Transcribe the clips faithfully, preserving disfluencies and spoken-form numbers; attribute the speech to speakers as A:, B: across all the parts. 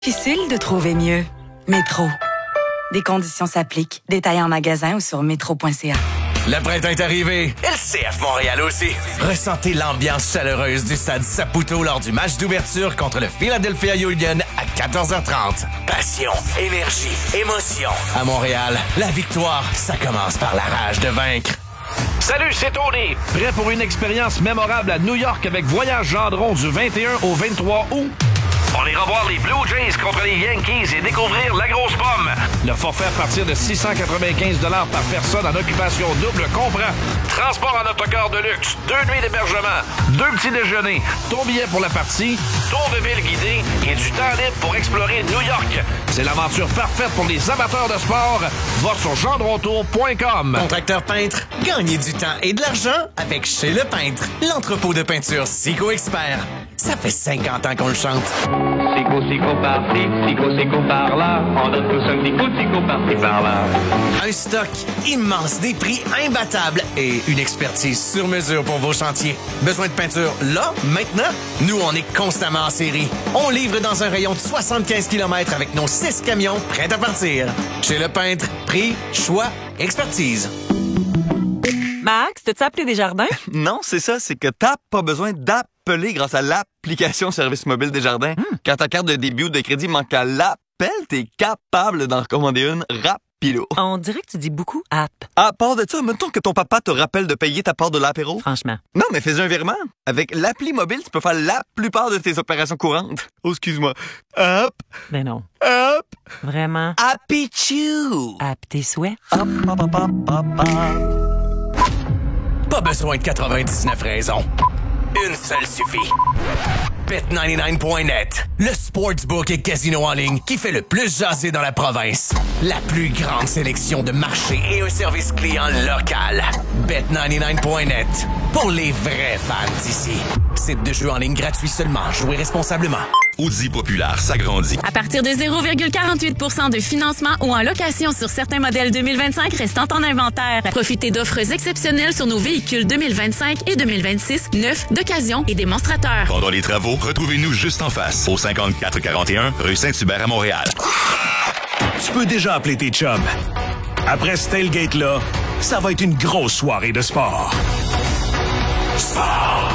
A: Difficile de trouver mieux. Métro. Des conditions s'appliquent. Détails en magasin ou sur métro point c a.
B: Le printemps est arrivé. Et le C F Montréal aussi. Ressentez l'ambiance chaleureuse du stade Saputo lors du match d'ouverture contre le Philadelphia Union à quatorze heures trente. Passion, énergie, émotion. À Montréal, la victoire, ça commence par la rage de vaincre.
C: Salut, c'est Tony. Prêt pour une expérience mémorable à New York avec Voyage Gendron du vingt et un au vingt-trois août? On ira voir les Blue Jays contre les Yankees et découvrir la grosse pomme. Le forfait à partir de six cent quatre-vingt-quinze dollars par personne en occupation double comprend transport en autocar de luxe, deux nuits d'hébergement, deux petits déjeuners, ton billet pour la partie, tour de ville guidé et du temps libre pour explorer New York. C'est l'aventure parfaite pour les amateurs de sport. Va sur gendrontour point com.
B: Contracteur peintre, gagnez du temps et de l'argent avec Chez Le Peintre, l'entrepôt de peinture Sico Expert. Ça fait cinquante ans qu'on le chante.
D: Sico, sico, par-ci, sico, sico, par-là. On donne tous un petit coup de sico, par-ci, par-là.
B: Un stock immense, des prix imbattables et une expertise sur mesure pour vos chantiers. Besoin de peinture là, maintenant? Nous, on est constamment en série. On livre dans un rayon de soixante-quinze kilomètres avec nos six camions prêts à partir. Chez Le Peintre, prix, choix, expertise.
E: Max, t'as-tu appelé Desjardins?
F: Non, c'est ça, c'est que t'as pas besoin d'appeler grâce à l'application Service mobile Desjardins. Hmm. Quand ta carte de débit ou de crédit manque à l'appel, t'es capable d'en recommander une rapido.
E: On dirait que tu dis beaucoup app.
F: À part de ça, mettons que ton papa te rappelle de payer ta part de l'apéro.
E: Franchement.
F: Non, mais fais un virement. Avec l'appli mobile, tu peux faire la plupart de tes opérations courantes. Oh, excuse-moi. App.
E: Ben non.
F: App.
E: Vraiment.
B: Happy-choo!
E: App tes souhaits.
F: Hop, hop, hop, hop, hop, hop.
B: Pas besoin de quatre-vingt-dix-neuf raisons. Une seule suffit. bet quatre-vingt-dix-neuf point net, le sportsbook et casino en ligne qui fait le plus jaser dans la province. La plus grande sélection de marchés et un service client local. bet quatre-vingt-dix-neuf point net, pour les vrais fans d'ici. Site de jeu en ligne gratuit seulement. Jouez responsablement.
G: Audi Populaire s'agrandit.
H: À partir de zéro virgule quarante-huit pour cent de financement ou en location sur certains modèles deux mille vingt-cinq restant en inventaire. Profitez d'offres exceptionnelles sur nos véhicules deux mille vingt-cinq et deux mille vingt-six, neufs, d'occasion et démonstrateurs.
G: Pendant les travaux, retrouvez-nous juste en face, au cinquante-quatre quarante et un rue Saint-Hubert à Montréal.
I: Tu peux déjà appeler tes chums. Après ce tailgate-là, ça va être une grosse soirée de sport. Sport!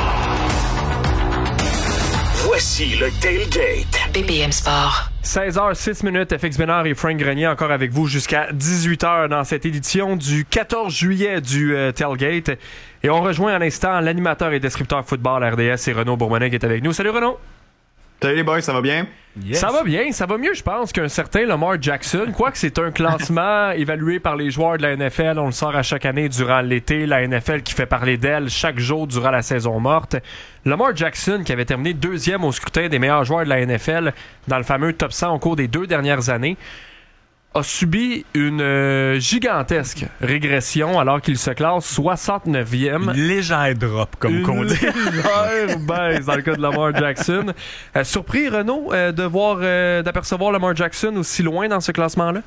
I: Voici le tailgate.
J: B P M Sport.
K: seize heures six minutes, F X Bénard et Frank Grenier encore avec vous jusqu'à dix-huit heures dans cette édition du quatorze juillet du euh, Tailgate. Et on rejoint à l'instant l'animateur et descripteur football R D S et Renaud Bourmonnet qui est avec nous. Salut Renaud!
L: Salut les boys, ça va bien?
K: Yes. Ça va bien, ça va mieux je pense qu'un certain Lamar Jackson, quoique c'est un classement évalué par les joueurs de la N F L, on le sort à chaque année durant l'été, la N F L qui fait parler d'elle chaque jour durant la saison morte. Lamar Jackson qui avait terminé deuxième au scrutin des meilleurs joueurs de la N F L dans le fameux top cent au cours des deux dernières années, a subi une euh, gigantesque régression alors qu'il se classe soixante-neuvième.
M: Légère drop, comme qu'on dit.
K: Légère baisse dans le cas de Lamar Jackson. Euh, surpris, Renaud, euh, de voir, euh, d'apercevoir Lamar Jackson aussi loin dans ce classement-là?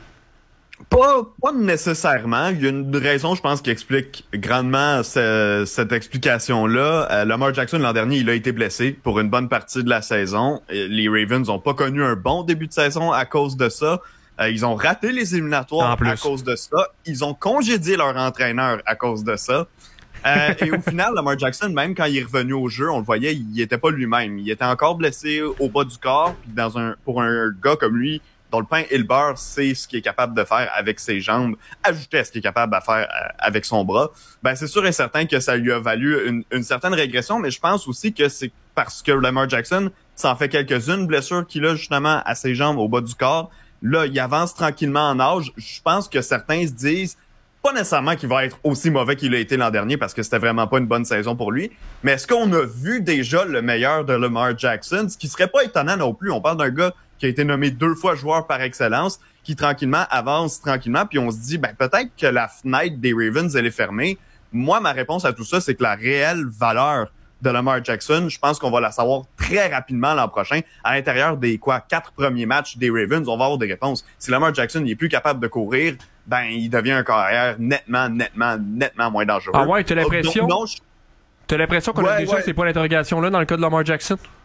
L: Pas, pas nécessairement. Il y a une raison, je pense, qui explique grandement ce, cette explication-là. Euh, Lamar Jackson, l'an dernier, il a été blessé pour une bonne partie de la saison. Les Ravens n'ont pas connu un bon début de saison à cause de ça. Euh, ils ont raté les éliminatoires à cause de ça. Ils ont congédié leur entraîneur à cause de ça. Euh, et au final, Lamar Jackson, même quand il est revenu au jeu, on le voyait, il était pas lui-même. Il était encore blessé au bas du corps. Puis dans un, pour un gars comme lui, dont le pain et le beurre, c'est ce qu'il est capable de faire avec ses jambes, ajouté à ce qu'il est capable de faire euh, avec son bras, ben c'est sûr et certain que ça lui a valu une, une certaine régression, mais je pense aussi que c'est parce que Lamar Jackson, ça en fait quelques-unes blessures qu'il a justement à ses jambes au bas du corps. Là, il avance tranquillement en âge. Je pense que certains se disent, pas nécessairement qu'il va être aussi mauvais qu'il a été l'an dernier parce que c'était vraiment pas une bonne saison pour lui, mais est-ce qu'on a vu déjà le meilleur de Lamar Jackson? Ce qui serait pas étonnant non plus. On parle d'un gars qui a été nommé deux fois joueur par excellence, qui tranquillement avance tranquillement, puis on se dit, ben peut-être que la fenêtre des Ravens, elle est fermée. Moi, ma réponse à tout ça, c'est que la réelle valeur de Lamar Jackson, je pense qu'on va la savoir très rapidement l'an prochain. À l'intérieur des quoi quatre premiers matchs des Ravens, on va avoir des réponses. Si Lamar Jackson il est plus capable de courir, ben il devient un carrière nettement, nettement, nettement moins dangereux.
K: Ah ouais, t'as l'impression?
L: Donc, non, je...
K: T'as l'impression qu'on
L: ouais,
K: a déjà
L: ouais.
K: ces points d'interrogation là dans le cas de Lamar Jackson?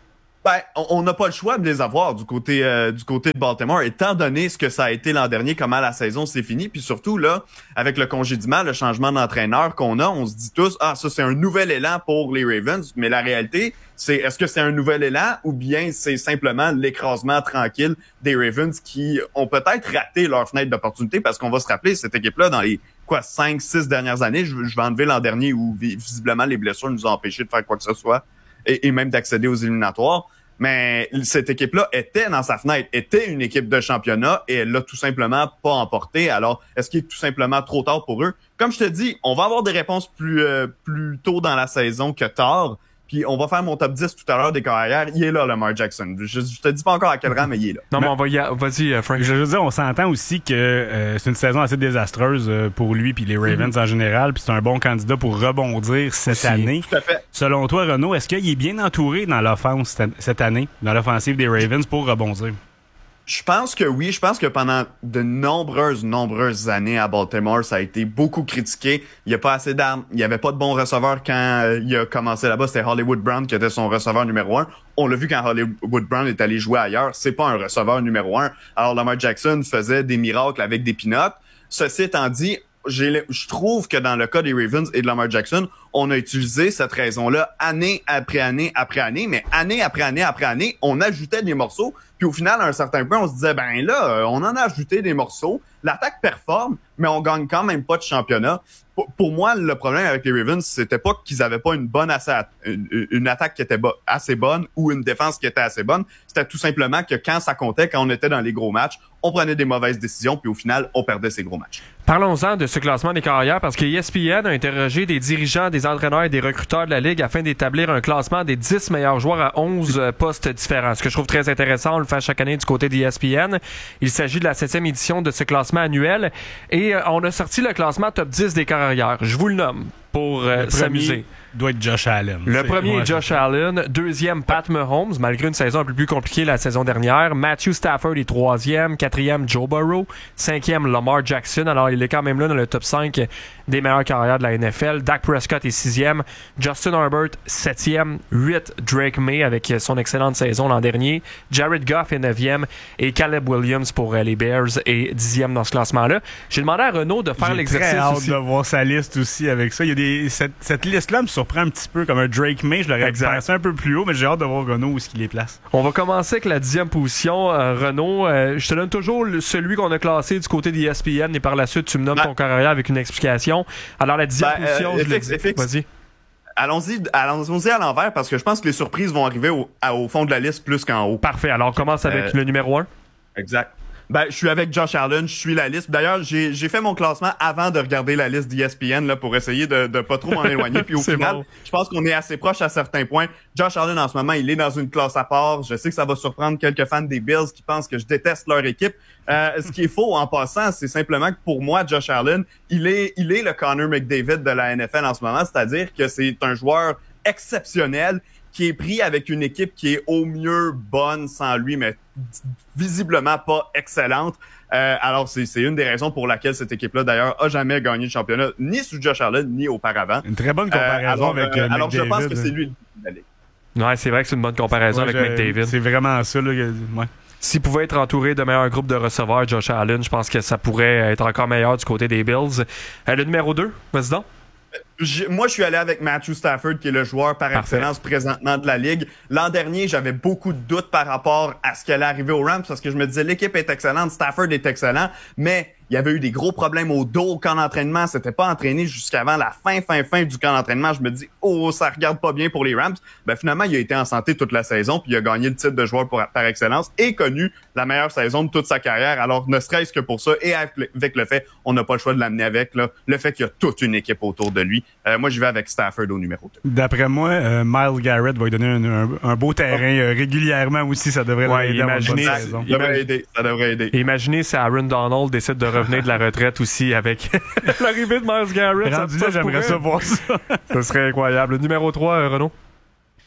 L: Ben, on n'a pas le choix de les avoir du côté euh, du côté de Baltimore, étant donné ce que ça a été l'an dernier, comment la saison s'est finie, puis surtout là, avec le congédiement, le changement d'entraîneur qu'on a, on se dit tous, ah ça c'est un nouvel élan pour les Ravens, mais la réalité, c'est est-ce que c'est un nouvel élan ou bien c'est simplement l'écrasement tranquille des Ravens qui ont peut-être raté leur fenêtre d'opportunité, parce qu'on va se rappeler, cette équipe-là, dans les quoi cinq, six dernières années, je, je vais enlever l'an dernier où visiblement les blessures nous ont empêchés de faire quoi que ce soit, et, et même d'accéder aux éliminatoires. Mais cette équipe-là était dans sa fenêtre, était une équipe de championnat et elle l'a tout simplement pas emporté. Alors, est-ce qu'il est tout simplement trop tard pour eux? Comme je te dis, on va avoir des réponses plus euh, plus tôt dans la saison que tard. Puis on va faire mon top dix tout à l'heure des carrières. Il est là, Lamar Jackson. Je, je te dis pas encore à quel rang, mais il est là.
K: Non, mais on va y a... Vas-y, Frank.
M: Je veux dire, on s'entend aussi que euh, c'est une saison assez désastreuse euh, pour lui puis les Ravens mm-hmm. en général. Puis c'est un bon candidat pour rebondir cette aussi. année.
L: Tout à fait.
M: Selon toi, Renaud, est-ce qu'il est bien entouré dans l'offense cette année, dans l'offensive des Ravens pour rebondir?
L: Je pense que oui. Je pense que pendant de nombreuses, nombreuses années à Baltimore, ça a été beaucoup critiqué. Il n'y a pas assez d'armes. Il n'y avait pas de bons receveurs quand euh, il a commencé là-bas. C'était Hollywood Brown qui était son receveur numéro un. On l'a vu quand Hollywood Brown est allé jouer ailleurs. C'est pas un receveur numéro un. Alors Lamar Jackson faisait des miracles avec des peanuts. Ceci étant dit, j'ai, je trouve que dans le cas des Ravens et de Lamar Jackson, on a utilisé cette raison-là année après année après année, mais année après année après année, on ajoutait des morceaux. Puis au final, à un certain point, on se disait, ben là, on en a ajouté des morceaux. L'attaque performe, mais on gagne quand même pas de championnat. Pour, pour moi, le problème avec les Ravens, c'était pas qu'ils avaient pas une bonne assez, une, une attaque qui était bo- assez bonne ou une défense qui était assez bonne. C'était tout simplement que quand ça comptait, quand on était dans les gros matchs, on prenait des mauvaises décisions, puis au final, on perdait ces gros matchs.
K: Parlons-en de ce classement des carrières, parce que E S P N a interrogé des dirigeants, des entraîneurs et des recruteurs de la Ligue afin d'établir un classement des dix meilleurs joueurs à onze postes différents. Ce que je trouve très intéressant, on le fait chaque année du côté de E S P N. Il s'agit de la septième édition de ce classement annuel. Et euh, on a sorti le classement top dix des carrières. Je vous le nomme pour euh, s'amuser.
M: Doit être Josh Allen.
K: Le
M: c'est,
K: premier
M: ouais,
K: est Josh Allen. Deuxième, Pat Mahomes, malgré une saison un peu plus compliquée la saison dernière. Matthew Stafford est troisième. Quatrième, Joe Burrow. Cinquième, Lamar Jackson. Alors, il est quand même là dans le top cinq des meilleures carrières de la N F L. Dak Prescott est sixième. Justin Herbert, septième. Huit, Drake May avec son excellente saison l'an dernier. Jared Goff est neuvième. Et Caleb Williams pour les Bears est dixième dans ce classement-là. J'ai demandé à Renaud de faire
M: J'ai
K: l'exercice
M: très hâte
K: aussi.
M: de voir sa liste aussi avec ça. Il y a des, cette, cette liste-là me surprend un petit peu comme un Drake May. Je l'aurais pensé un peu plus haut, mais j'ai hâte de voir Renaud où est-ce qu'il les place.
K: On va commencer avec la dixième position. Euh, Renaud, euh, je te donne toujours le, celui qu'on a classé du côté d'E S P N et par la suite, tu me nommes ben, ton carrière avec une explication. Alors, la dixième ben, position, euh, je
L: fixe,
K: le dis. Vas-y.
L: Allons-y, allons-y à l'envers parce que je pense que les surprises vont arriver au, à, au fond de la liste plus qu'en haut.
K: Parfait. Alors, on commence avec euh, le numéro un.
L: Exact. Ben, je suis avec Josh Allen, je suis la liste. D'ailleurs, j'ai, j'ai fait mon classement avant de regarder la liste d'E S P N là, pour essayer de, de pas trop m'en éloigner. Puis au final, bon. Je pense qu'on est assez proche à certains points. Josh Allen, en ce moment, il est dans une classe à part. Je sais que ça va surprendre quelques fans des Bills qui pensent que je déteste leur équipe. Euh, ce qui est faux en passant, c'est simplement que pour moi, Josh Allen, il est, il est le Connor McDavid de la N F L en ce moment. C'est-à-dire que c'est un joueur exceptionnel qui est pris avec une équipe qui est au mieux bonne sans lui, mais visiblement pas excellente. Euh, alors, c'est, c'est une des raisons pour laquelle cette équipe-là, d'ailleurs, a jamais gagné le championnat, ni sous Josh Allen, ni auparavant.
M: Une très bonne comparaison euh, alors, avec euh,
L: Alors, je
M: McDavid,
L: pense que c'est lui le ligue.
K: Ouais, c'est vrai que c'est une bonne comparaison
M: ouais,
K: avec
M: je,
K: McDavid.
M: C'est vraiment ça, là. Ouais.
K: S'il pouvait être entouré de meilleurs groupes de receveurs, Josh Allen, je pense que ça pourrait être encore meilleur du côté des Bills. Euh, le numéro deux, vas-y donc.
L: Je, moi, je suis allé avec Matthew Stafford, qui est le joueur par Parfait. excellence présentement de la Ligue. L'an dernier, j'avais beaucoup de doutes par rapport à ce qui allait arriver aux Rams, parce que je me disais, l'équipe est excellente, Stafford est excellent, mais il y avait eu des gros problèmes au dos au camp d'entraînement. C'était pas entraîné jusqu'avant la fin, fin, fin du camp d'entraînement. Je me dis, oh, ça regarde pas bien pour les Rams. Ben, finalement, il a été en santé toute la saison, puis il a gagné le titre de joueur pour, par excellence et connu la meilleure saison de toute sa carrière. Alors, ne serait-ce que pour ça, et avec le, avec le fait, on n'a pas le choix de l'amener avec, là, le fait qu'il y a toute une équipe autour de lui. Euh, moi, j'y vais avec Stafford au numéro deux.
M: D'après moi, euh, Myles Garrett va lui donner un, un, un beau terrain euh, régulièrement aussi. Ça devrait
K: ouais,
M: l'aider.
K: Imaginez,
L: ça, ça devrait aider. Ça devrait aider.
K: Imaginez si Aaron Donald décide de revenir de la retraite aussi avec l'arrivée de Myles Garrett.
M: Rendu là, j'aimerais ça voir ça.
K: Ce serait incroyable. Le numéro trois, euh, Renaud?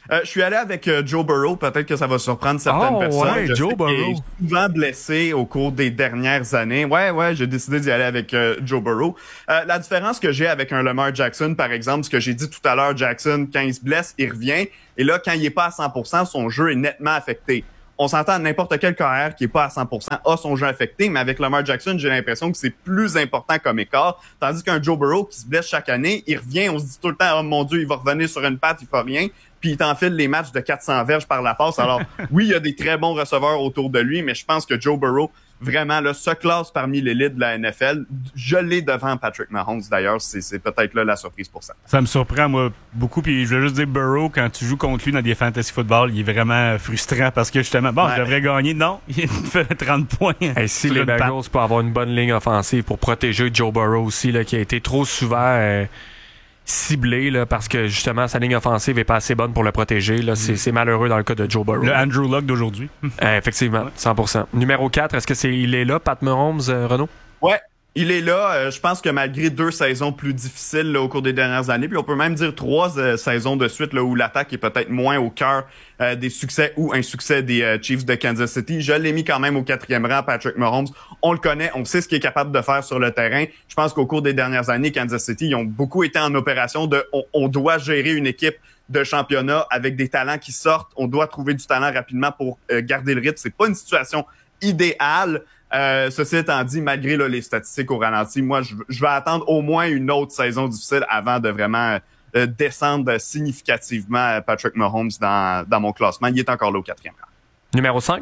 L: Euh, je suis allé avec euh, Joe Burrow. Peut-être que ça va surprendre certaines
K: oh,
L: personnes.
K: Ouais,
L: je
K: Joe
L: sais
K: Burrow.
L: qu'il est souvent blessé au cours des dernières années. Ouais, ouais, j'ai décidé d'y aller avec euh, Joe Burrow. Euh, la différence que j'ai avec un Lamar Jackson, par exemple, ce que j'ai dit tout à l'heure, Jackson, quand il se blesse, il revient. Et là, quand il est pas à cent pour cent, son jeu est nettement affecté. On s'entend à n'importe quel carrière qui est pas à cent pour cent a son jeu affecté, mais avec Lamar Jackson, j'ai l'impression que c'est plus important comme écart. Tandis qu'un Joe Burrow qui se blesse chaque année, il revient, on se dit tout le temps, oh mon Dieu, il va revenir sur une patte, il fait rien. Puis il t'enfile les matchs de quatre cents verges par la passe. Alors, oui, il y a des très bons receveurs autour de lui, mais je pense que Joe Burrow, vraiment, là, se classe parmi l'élite de la N F L. Je l'ai devant Patrick Mahomes, d'ailleurs. C'est, c'est peut-être là la surprise pour ça.
M: Ça me surprend, moi, beaucoup. Puis je veux juste dire, Burrow, quand tu joues contre lui dans des fantasy football, il est vraiment frustrant parce que, justement, bon, ouais. je devrais gagner. Non, il fait trente points.
K: Et si les Bengals peuvent avoir une bonne ligne offensive pour protéger Joe Burrow aussi, là, qui a été trop souvent... Euh, ciblé là, parce que justement sa ligne offensive est pas assez bonne pour le protéger. Là. C'est, c'est malheureux dans le cas de Joe Burrow.
M: Le Andrew Luck d'aujourd'hui.
K: euh, effectivement, cent pour cent. Numéro quatre, est-ce que c'est il est là, Pat Mahomes, euh, Renaud?
L: Ouais. Il est là, euh, je pense que malgré deux saisons plus difficiles là, au cours des dernières années, puis on peut même dire trois euh, saisons de suite là, où l'attaque est peut-être moins au cœur euh, des succès ou insuccès des euh, Chiefs de Kansas City. Je l'ai mis quand même au quatrième rang, Patrick Mahomes. On le connaît, on sait ce qu'il est capable de faire sur le terrain. Je pense qu'au cours des dernières années, Kansas City, ils ont beaucoup été en opération de on, on doit gérer une équipe de championnat avec des talents qui sortent. On doit trouver du talent rapidement pour euh, garder le rythme. C'est pas une situation idéale. Euh, ceci étant dit, malgré là, les statistiques au ralenti, moi, je, je vais attendre au moins une autre saison difficile avant de vraiment euh, descendre significativement Patrick Mahomes dans, dans mon classement. Il est encore là au quatrième rang.
K: Numéro cinq?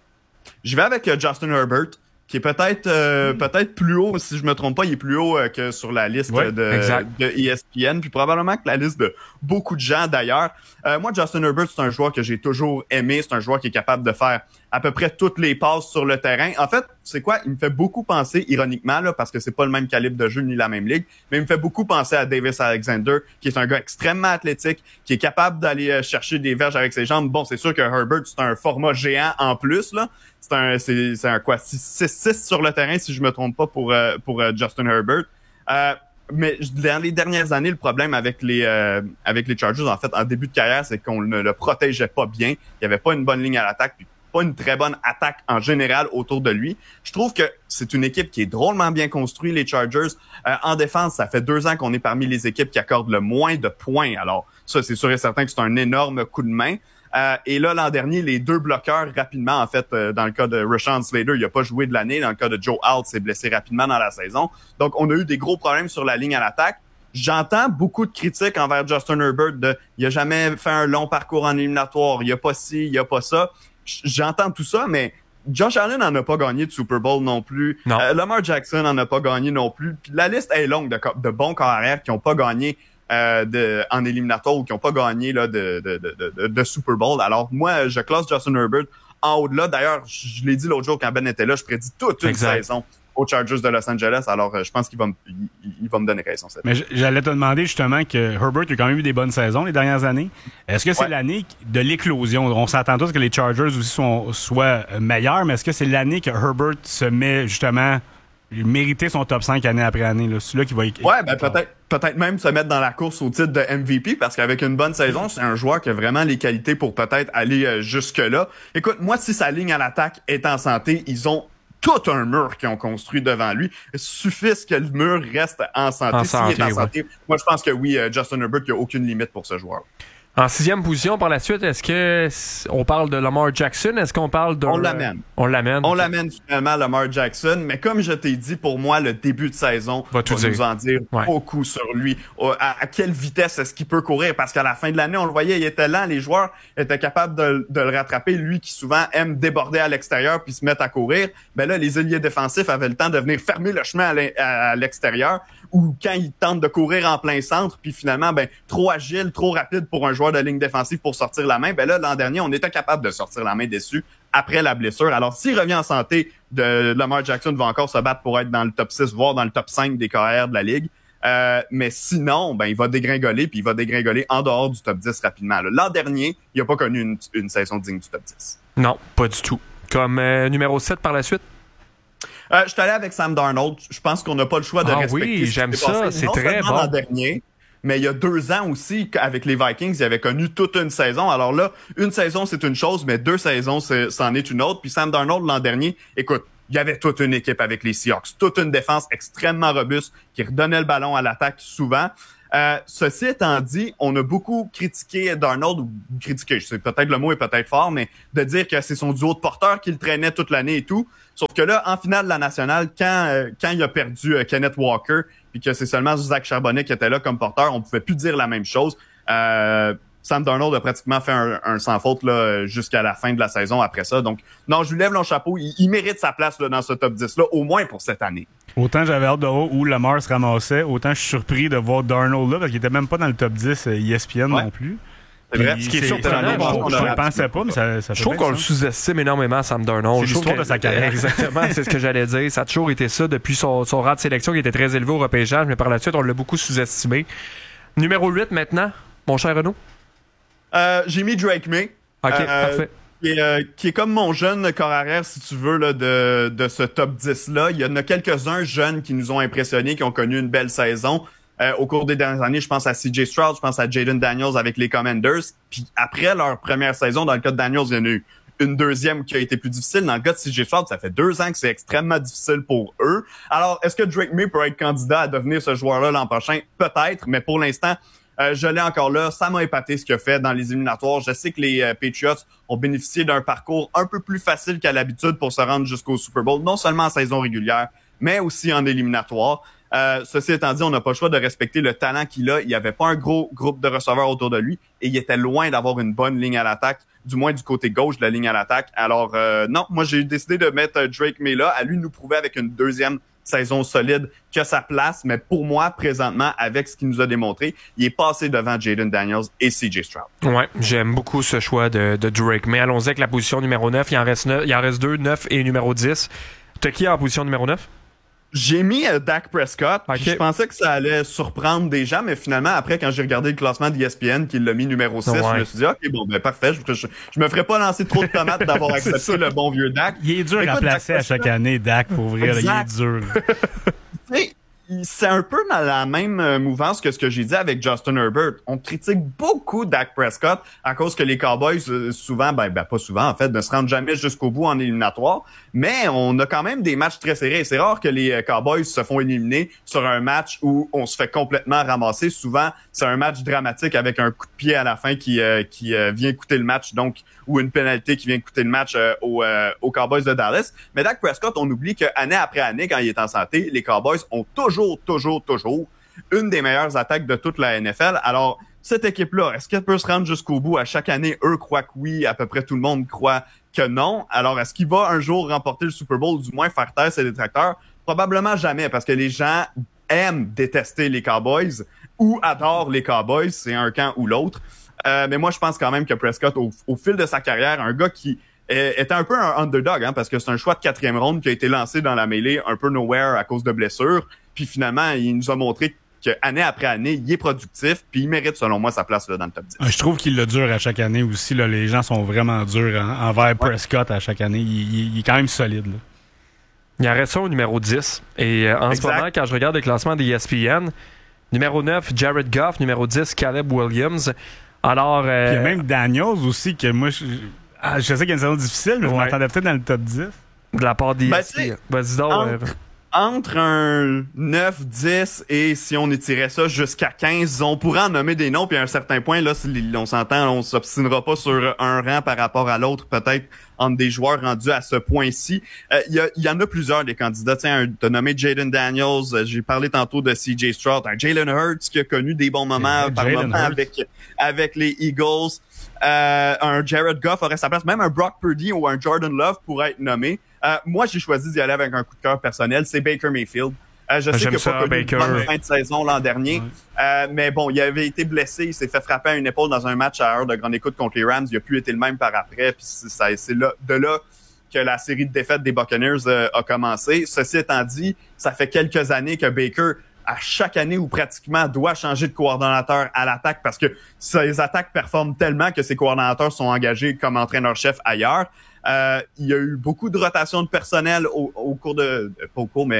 L: Je vais avec euh, Justin Herbert, qui est peut-être euh, mm. peut-être plus haut, si je me trompe pas, il est plus haut euh, que sur la liste
K: ouais,
L: de, de E S P N, puis probablement que la liste de beaucoup de gens d'ailleurs. Euh, moi, Justin Herbert, c'est un joueur que j'ai toujours aimé, c'est un joueur qui est capable de faire à peu près toutes les passes sur le terrain. En fait, c'est quoi? Il me fait beaucoup penser, ironiquement, là, parce que c'est pas le même calibre de jeu ni la même ligue, mais il me fait beaucoup penser à Davis Alexander, qui est un gars extrêmement athlétique, qui est capable d'aller chercher des verges avec ses jambes. Bon, c'est sûr que Herbert, c'est un format géant en plus, là. C'est un, c'est, c'est un quoi, six six sur le terrain, si je me trompe pas, pour, euh, pour euh, Justin Herbert. Euh, mais dans les dernières années, le problème avec les euh, avec les Chargers, en fait, en début de carrière, c'est qu'on ne le protégeait pas bien. Il y avait pas une bonne ligne à l'attaque, puis pas une très bonne attaque en général autour de lui. Je trouve que c'est une équipe qui est drôlement bien construite, les Chargers. Euh, en défense, ça fait deux ans qu'on est parmi les équipes qui accordent le moins de points. Alors, ça, c'est sûr et certain que c'est un énorme coup de main. Euh, et là, l'an dernier, les deux bloqueurs, rapidement, en fait, euh, dans le cas de Rashawn Slater, il n'a pas joué de l'année. Dans le cas de Joe Alt, s'est blessé rapidement dans la saison. Donc, on a eu des gros problèmes sur la ligne à l'attaque. J'entends beaucoup de critiques envers Justin Herbert de « il a jamais fait un long parcours en éliminatoire, il n'y a pas ci, il n'y a pas ça ». J'entends tout ça, mais Josh Allen n'en a pas gagné de Super Bowl non plus.
K: Non.
L: Euh, Lamar Jackson n'en a pas gagné non plus. Puis la liste est longue de, de bons carrières qui n'ont pas gagné euh, de, en éliminatoire ou qui n'ont pas gagné là, de, de, de, de, de Super Bowl. Alors moi, je classe Justin Herbert en haut de là. D'ailleurs, je l'ai dit l'autre jour quand Ben était là, je prédis toute une
K: exact.
L: saison aux Chargers de Los Angeles. Alors, euh, je pense qu'il va, me, il, il va me donner raison. Cette
M: Mais j'allais te demander justement que Herbert a quand même eu des bonnes saisons les dernières années. Est-ce que c'est ouais. l'année de l'éclosion? On s'entend tous que les Chargers aussi sont, soient meilleurs, mais est-ce que c'est l'année que Herbert se met justement mériter son top cinq année après année? Là? C'est là qu'il va...
L: Ouais, ben peut-être, peut-être même se mettre dans la course au titre de M V P, parce qu'avec une bonne saison, c'est un joueur qui a vraiment les qualités pour peut-être aller euh, jusque-là. Écoute, moi, si sa ligne à l'attaque est en santé, ils ont tout un mur qu'ils ont construit devant lui. Il suffit que le mur reste en santé.
K: En
L: S'il
K: santé,
L: est en santé,
K: ouais.
L: moi, je pense que oui, Justin Herbert, il n'y a aucune limite pour ce joueur.
K: En sixième position, par la suite, est-ce que on parle de Lamar Jackson? Est-ce qu'on parle de...
L: On l'amène.
K: On l'amène.
L: On l'amène finalement à Lamar Jackson, mais comme je t'ai dit, pour moi, le début de saison
K: va,
L: va nous en dire ouais. beaucoup sur lui. À, à quelle vitesse est-ce qu'il peut courir? Parce qu'à la fin de l'année, on le voyait, il était lent, les joueurs étaient capables de, de le rattraper. Lui qui souvent aime déborder à l'extérieur puis se mettre à courir, ben là, les ailiers défensifs avaient le temps de venir fermer le chemin à l'extérieur. Ou quand il tente de courir en plein centre, puis finalement, ben trop agile, trop rapide pour un joueur de ligne défensive pour sortir la main, ben là, l'an dernier, on était capable de sortir la main dessus après la blessure. Alors, s'il revient en santé, de, Lamar Jackson va encore se battre pour être dans le top six, voire dans le top cinq des carrières de la Ligue. Euh, mais sinon, ben il va dégringoler, puis il va dégringoler en dehors du top dix rapidement. Là. L'an dernier, il n'a pas connu une, une saison digne du top dix.
K: Non, pas du tout. Comme euh, numéro sept par la suite?
L: Euh, je suis allé avec Sam Darnold. Je pense qu'on n'a pas le choix de
K: ah
L: respecter
K: oui,
L: ce
K: j'aime
L: qui s'est
K: ça.
L: passé.
K: C'est
L: non
K: très bon.
L: L'an dernier, mais il y a deux ans aussi, avec les Vikings, il avait connu toute une saison. Alors là, une saison, c'est une chose, mais deux saisons, c'est, c'en est une autre. Puis Sam Darnold, l'an dernier, écoute, il y avait toute une équipe avec les Seahawks, toute une défense extrêmement robuste qui redonnait le ballon à l'attaque souvent. Euh, ceci étant dit, on a beaucoup critiqué Darnold, ou critiqué, je sais peut-être le mot est peut-être fort, mais de dire que c'est son duo de porteurs qui le traînait toute l'année et tout. Sauf que là, en finale de la nationale, quand euh, quand il a perdu euh, Kenneth Walker, puis que c'est seulement Zach Charbonnet qui était là comme porteur, on pouvait plus dire la même chose. Euh, Sam Darnold a pratiquement fait un, un sans faute là jusqu'à la fin de la saison après ça. Donc, non, je lui lève mon chapeau. Il, il mérite sa place là, dans ce top dix-là, au moins pour cette année.
M: Autant j'avais hâte de voir où Lamar se ramassait, autant je suis surpris de voir Darnold là, parce qu'il était même pas dans le top dix E S P N ouais. non plus.
L: C'est vrai.
K: Ce qui est surprenant,
M: je ne pensais pas, mais ça, ça fait
K: Je trouve qu'on le sous-estime énormément, Sam Darnold.
M: C'est l'histoire
K: que,
M: de sa carrière.
K: Exactement, c'est ce que j'allais dire. Ça a toujours été ça depuis son, son rang de sélection qui était très élevé au repêchage, mais par la suite, on l'a beaucoup sous-estimé. Numéro huit maintenant, mon cher Renaud.
L: Euh, j'ai mis Drake May.
K: OK,
L: euh,
K: parfait.
L: Qui est, euh, qui est comme mon jeune corps arrière, si tu veux, là, de, de ce top dix-là. Il y en a quelques-uns jeunes qui nous ont impressionnés, qui ont connu une belle saison. Euh, au cours des dernières années, je pense à C J Stroud, je pense à Jaden Daniels avec les Commanders. Puis après leur première saison, dans le cas de Daniels, il y en a eu une deuxième qui a été plus difficile. Dans le cas de C J Stroud, ça fait deux ans que c'est extrêmement difficile pour eux. Alors, est-ce que Drake May peut être candidat à devenir ce joueur-là l'an prochain? Peut-être, mais pour l'instant, Euh, je l'ai encore là. Ça m'a épaté ce qu'il a fait dans les éliminatoires. Je sais que les euh, Patriots ont bénéficié d'un parcours un peu plus facile qu'à l'habitude pour se rendre jusqu'au Super Bowl, non seulement en saison régulière, mais aussi en éliminatoire. Euh, ceci étant dit, on n'a pas le choix de respecter le talent qu'il a. Il n'y avait pas un gros groupe de receveurs autour de lui et il était loin d'avoir une bonne ligne à l'attaque, du moins du côté gauche de la ligne à l'attaque. Alors euh, non, moi j'ai décidé de mettre Drake May là, à lui de nous prouver avec une deuxième saison solide que sa place, mais pour moi, présentement, avec ce qu'il nous a démontré, il est passé devant Jaden Daniels et C J Stroud.
K: Ouais, j'aime beaucoup ce choix de, de Drake. Mais allons-y avec la position numéro neuf. Il en reste neuf, il en reste deux, neuf et numéro dix. T'as qui en position numéro neuf?
L: J'ai mis euh, Dak Prescott.
K: Okay.
L: Je pensais que ça allait surprendre des gens, mais finalement, après, quand j'ai regardé le classement d'E S P N, qui l'a mis numéro six, ouais. je me suis dit, OK, bon, ben parfait, je, je, je me ferais pas lancer trop de tomates d'avoir accepté le bon vieux Dak.
M: Il est dur Écoute, à placer Dak à chaque année, Dak, pour vrai. Il est dur.
L: C'est un peu dans la même mouvance que ce que j'ai dit avec Justin Herbert. On critique beaucoup Dak Prescott à cause que les Cowboys, souvent, ben, ben pas souvent en fait, ne se rendent jamais jusqu'au bout en éliminatoire. Mais on a quand même des matchs très serrés. C'est rare que les Cowboys se font éliminer sur un match où on se fait complètement ramasser. Souvent, c'est un match dramatique avec un coup de pied à la fin qui euh, qui euh, vient coûter le match, donc ou une pénalité qui vient coûter le match euh, aux, euh, aux Cowboys de Dallas. Mais Dak Prescott, on oublie que année après année, quand il est en santé, les Cowboys ont toujours, toujours, toujours une des meilleures attaques de toute la N F L. Alors, cette équipe-là, est-ce qu'elle peut se rendre jusqu'au bout? À chaque année, eux croient que oui, à peu près tout le monde croit que non. Alors, est-ce qu'il va un jour remporter le Super Bowl, ou du moins faire taire ses détracteurs? Probablement jamais, parce que les gens aiment détester les Cowboys ou adorent les Cowboys, c'est un camp ou l'autre. Euh, mais moi, je pense quand même que Prescott, au, au fil de sa carrière, un gars qui est, était un peu un underdog, hein, parce que c'est un choix de quatrième ronde qui a été lancé dans la mêlée un peu nowhere à cause de blessures. Puis finalement, il nous a montré qu'année après année, il est productif, puis il mérite, selon moi, sa place là, dans le top dix.
M: Je trouve qu'il le dure à chaque année aussi. Là, les gens sont vraiment durs en, envers ouais. Prescott à chaque année. Il, il, il est quand même solide. Là.
K: Il en reste un au numéro dix. Et euh, en exact. Ce moment, quand je regarde le classement des E S P N, numéro neuf, Jared Goff. Numéro dix, Caleb Williams. Alors, euh...
M: Puis il y a même Daniels aussi, que moi, je, je sais qu'il y a une saison difficile, mais ouais. je m'attendais peut-être dans le top dix.
K: De la part des...
L: Ben,
K: Vas-y donc.
L: Entre,
K: euh...
L: entre un neuf, dix et si on étirait ça jusqu'à quinze, on pourrait en nommer des noms, puis à un certain point, là, on s'entend, on s'obstinera pas sur un rang par rapport à l'autre, peut-être entre des joueurs rendus à ce point-ci. Il euh, y, a, y en a plusieurs des candidats. Tiens, t'as nommé Jaden Daniels, euh, j'ai parlé tantôt de C J Stroud, un Jalen Hurts qui a connu des bons moments
M: yeah,
L: par moment avec, avec les Eagles. Euh, un Jared Goff aurait sa place. Même un Brock Purdy ou un Jordan Love pourrait être nommé. Euh, moi, j'ai choisi d'y aller avec un coup de cœur personnel. C'est Baker Mayfield. Euh, je sais
K: J'aime
L: qu'il n'a pas connu une bonne fin de saison l'an dernier. Ouais. Euh, mais bon, il avait été blessé. Il s'est fait frapper à une épaule dans un match à heure de grande écoute contre les Rams. Il n'a plus été le même par après. Puis c'est, ça, c'est là, de là que la série de défaites des Buccaneers euh, a commencé. Ceci étant dit, ça fait quelques années que Baker, à chaque année où pratiquement doit changer de coordonnateur à l'attaque parce que ses attaques performent tellement que ses coordonnateurs sont engagés comme entraîneur-chef ailleurs. Euh, il y a eu beaucoup de rotation de personnel au, au cours de... Pas au cours, mais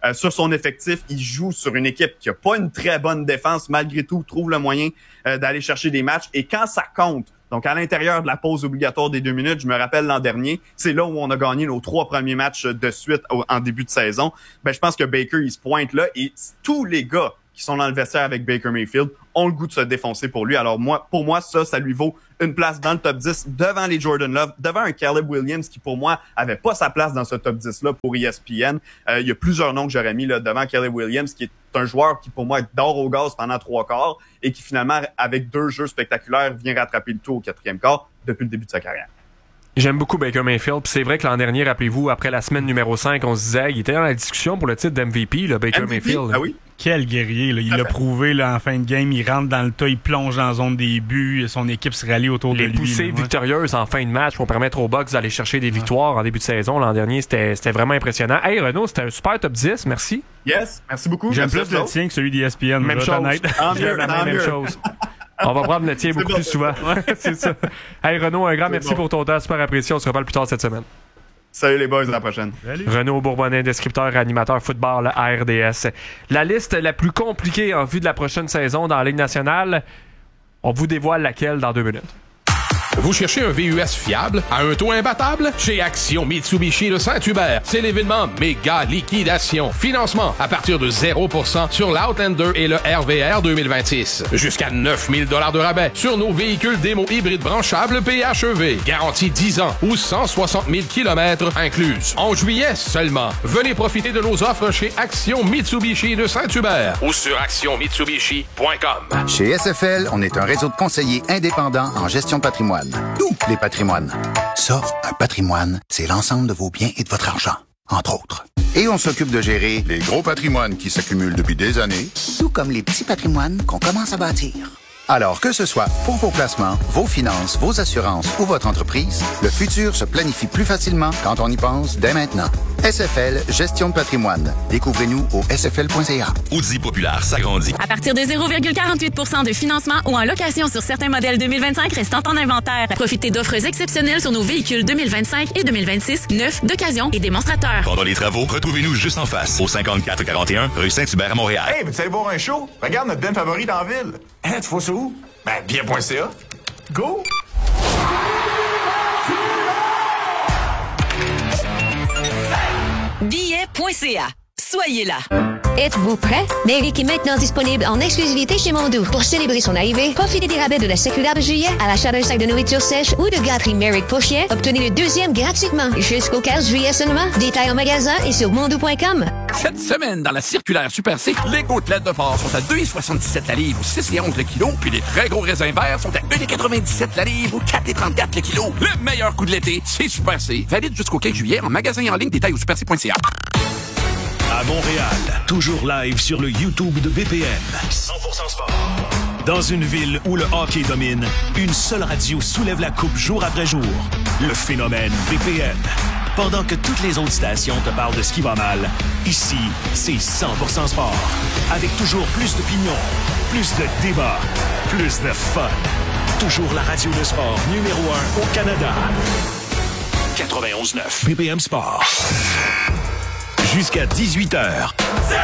L: euh, sur son effectif. Il joue sur une équipe qui a pas une très bonne défense, malgré tout, trouve le moyen euh, d'aller chercher des matchs. Et quand ça compte, donc à l'intérieur de la pause obligatoire des deux minutes, je me rappelle l'an dernier, c'est là où on a gagné nos trois premiers matchs de suite au, en début de saison. Ben, je pense que Baker, il se pointe là et tous les gars qui sont dans le vestiaire avec Baker Mayfield ont le goût de se défoncer pour lui. Alors moi, pour moi, ça, ça lui vaut une place dans le top dix devant les Jordan Love, devant un Caleb Williams qui, pour moi, avait pas sa place dans ce top dix-là pour E S P N. Euh, il y a plusieurs noms que j'aurais mis là devant Caleb Williams, qui est un joueur qui, pour moi, dort au gaz pendant trois quarts et qui, finalement, avec deux jeux spectaculaires, vient rattraper le tout au quatrième quart depuis le début de sa carrière.
K: J'aime beaucoup Baker Mayfield. Puis c'est vrai que l'an dernier, rappelez-vous, après la semaine numéro cinq, on se disait, il était dans la discussion pour le titre d'M V P, là, Baker
L: M V P?
K: Mayfield.
L: Ah oui?
M: Quel guerrier, là. Il l'a prouvé là, en fin de game. Il rentre dans le tas, il plonge dans la zone des buts. Son équipe se rallie autour
K: Les
M: de lui.
K: poussées
M: là, ouais.
K: victorieuses en fin de match vont permettre aux Bucks d'aller chercher des victoires en début de saison. L'an dernier, c'était, c'était vraiment impressionnant. Hey Renaud, c'était un super top dix. Merci.
L: Yes, merci beaucoup.
M: J'aime
L: Merci
M: plus le tien que celui d'E S P N.
K: Même chose.
L: Tant
K: J'aime
L: mieux,
K: la
L: tant
K: même
L: mieux.
K: chose. On va prendre le tien beaucoup
L: bon,
K: plus souvent. Ouais, c'est ça. Hey Renaud, un grand
L: C'est
K: merci
L: bon.
K: pour ton temps. Super apprécié. On se reparle plus tard cette semaine.
L: Salut les boys, à la prochaine.
M: Salut.
K: Renaud Bourbonnais, descripteur et animateur football à R D S. La liste la plus compliquée en vue de la prochaine saison dans la Ligue nationale, on vous dévoile laquelle dans deux minutes.
J: Vous cherchez un V U S fiable à un taux imbattable? Chez Action Mitsubishi de Saint-Hubert, c'est l'événement méga liquidation. Financement à partir de zéro pour cent sur l'Outlander et le R V R deux mille vingt-six. Jusqu'à neuf mille dollars de rabais sur nos véhicules démo hybrides branchables P H E V. Garantie dix ans ou cent soixante mille kilomètres incluses. En juillet seulement, venez profiter de nos offres chez Action Mitsubishi de Saint-Hubert ou sur action mitsubishi point com.
N: Chez S F L, on est un réseau de conseillers indépendants en gestion de patrimoine. Tous les patrimoines. Ça, un patrimoine, c'est l'ensemble de vos biens et de votre argent, entre autres. Et on s'occupe de gérer les gros patrimoines qui s'accumulent depuis des années, tout comme les petits patrimoines qu'on commence à bâtir. Alors que ce soit pour vos placements, vos finances, vos assurances ou votre entreprise, le futur se planifie plus facilement quand on y pense dès maintenant. S F L, gestion de patrimoine. Découvrez-nous au s f l point c a.
G: Audi Populaire s'agrandit.
H: À partir de zéro virgule quarante-huit pour cent de financement ou en location sur certains modèles deux mille vingt-cinq restant en inventaire. Profitez d'offres exceptionnelles sur nos véhicules deux mille vingt-cinq et deux mille vingt-six, neufs, d'occasion et démonstrateurs.
G: Pendant les travaux, retrouvez-nous juste en face, au cinquante-quatre quarante et un, rue Saint-Hubert à Montréal.
O: Hey, veux-tu aller voir un show? Regarde notre band favori dans la ville. Hein, tu vois ça où? Ben, bien point c a. Go!
P: billet point c a. Soyez là.
Q: Êtes-vous prêt? Mairie qui est maintenant disponible en exclusivité chez Mondou. Pour célébrer son arrivée, profitez des rabais de la circulaire de juillet à l'achat d'un sac de nourriture sèche ou de gâterie Merrick pour chien. Obtenez le deuxième gratuitement jusqu'au quinze juillet seulement. Détails en magasin et sur mondou point com.
R: Cette semaine, dans la circulaire Super C, les côtelettes de porc sont à deux virgule soixante-dix-sept la livre ou six virgule onze le kilo, puis les très gros raisins verts sont à un virgule quatre-vingt-dix-sept la livre ou quatre virgule trente-quatre le kilo. Le meilleur coup de l'été, c'est Super C. Valide jusqu'au quinze juillet en magasin et en ligne. Détails au super c point c a.
I: À Montréal, toujours live sur le YouTube de B P M. cent pour cent sport. Dans une ville où le hockey domine, une seule radio soulève la coupe jour après jour. Le phénomène B P M. Pendant que toutes les autres stations te parlent de ce qui va mal, ici, c'est cent pour cent sport. Avec toujours plus d'opinions, plus de débats, plus de fun. Toujours la radio de sport numéro un au Canada. quatre-vingt-onze neuf B P M Sport. Jusqu'à dix-huit heures.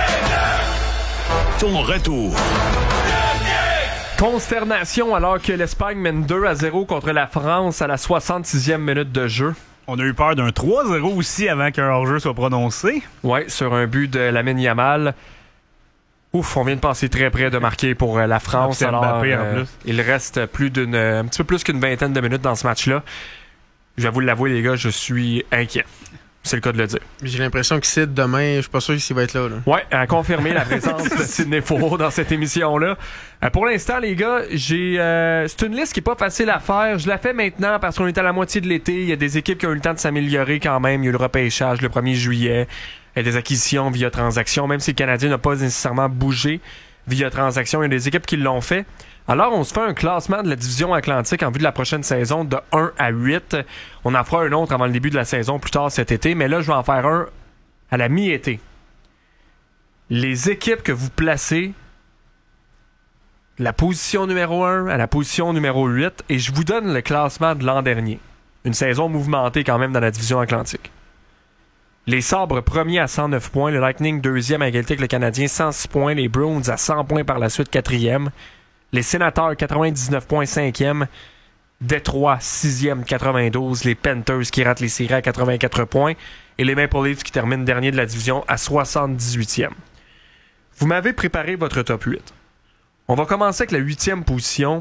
I: Ton retour.
K: Consternation alors que l'Espagne mène deux à zéro contre la France à la soixante-sixième minute de jeu.
M: On a eu peur d'un trois zéro aussi avant qu'un hors-jeu soit prononcé.
K: Ouais, sur un but de Lamine Yamal. Ouf, on vient de passer très près de marquer pour la France.
M: Ah,
K: alors,
M: Mbappé,
K: euh,
M: en plus.
K: il reste plus d'une, un petit peu plus qu'une vingtaine de minutes dans ce match-là. Je vais vous l'avouer, les gars, je suis inquiet. C'est le cas de le dire.
S: J'ai l'impression que Sid, demain, je suis pas sûr s'il va être là. là.
K: Ouais, à confirmer la présence de Sidney Faux dans cette émission-là. Euh, pour l'instant, les gars, j'ai euh, c'est une liste qui est pas facile à faire. Je la fais maintenant parce qu'on est à la moitié de l'été. Il y a des équipes qui ont eu le temps de s'améliorer quand même. Il y a eu le repêchage le premier juillet. Il y a des acquisitions via transaction. Même si le Canadien n'a pas nécessairement bougé via transaction, il y a des équipes qui l'ont fait. Alors, on se fait un classement de la division Atlantique en vue de la prochaine saison de un à huit. On en fera un autre avant le début de la saison plus tard cet été, mais là, je vais en faire un à la mi-été. Les équipes que vous placez de la position numéro un à la position numéro huit, et je vous donne le classement de l'an dernier. Une saison mouvementée quand même dans la division Atlantique. Les Sabres premiers à cent neuf points, le Lightning deuxième à égalité avec le Canadien cent six points, les Bruins à cent points par la suite quatrième, les Sénateurs quatre-vingt-dix-neuf points cinquième, Détroit sixième quatre-vingt-douze, les Panthers qui ratent les séries à quatre-vingt-quatre points et les Maple Leafs qui terminent dernier de la division à soixante-dix-huitième. Vous m'avez préparé votre top huit. On va commencer avec la huitième position.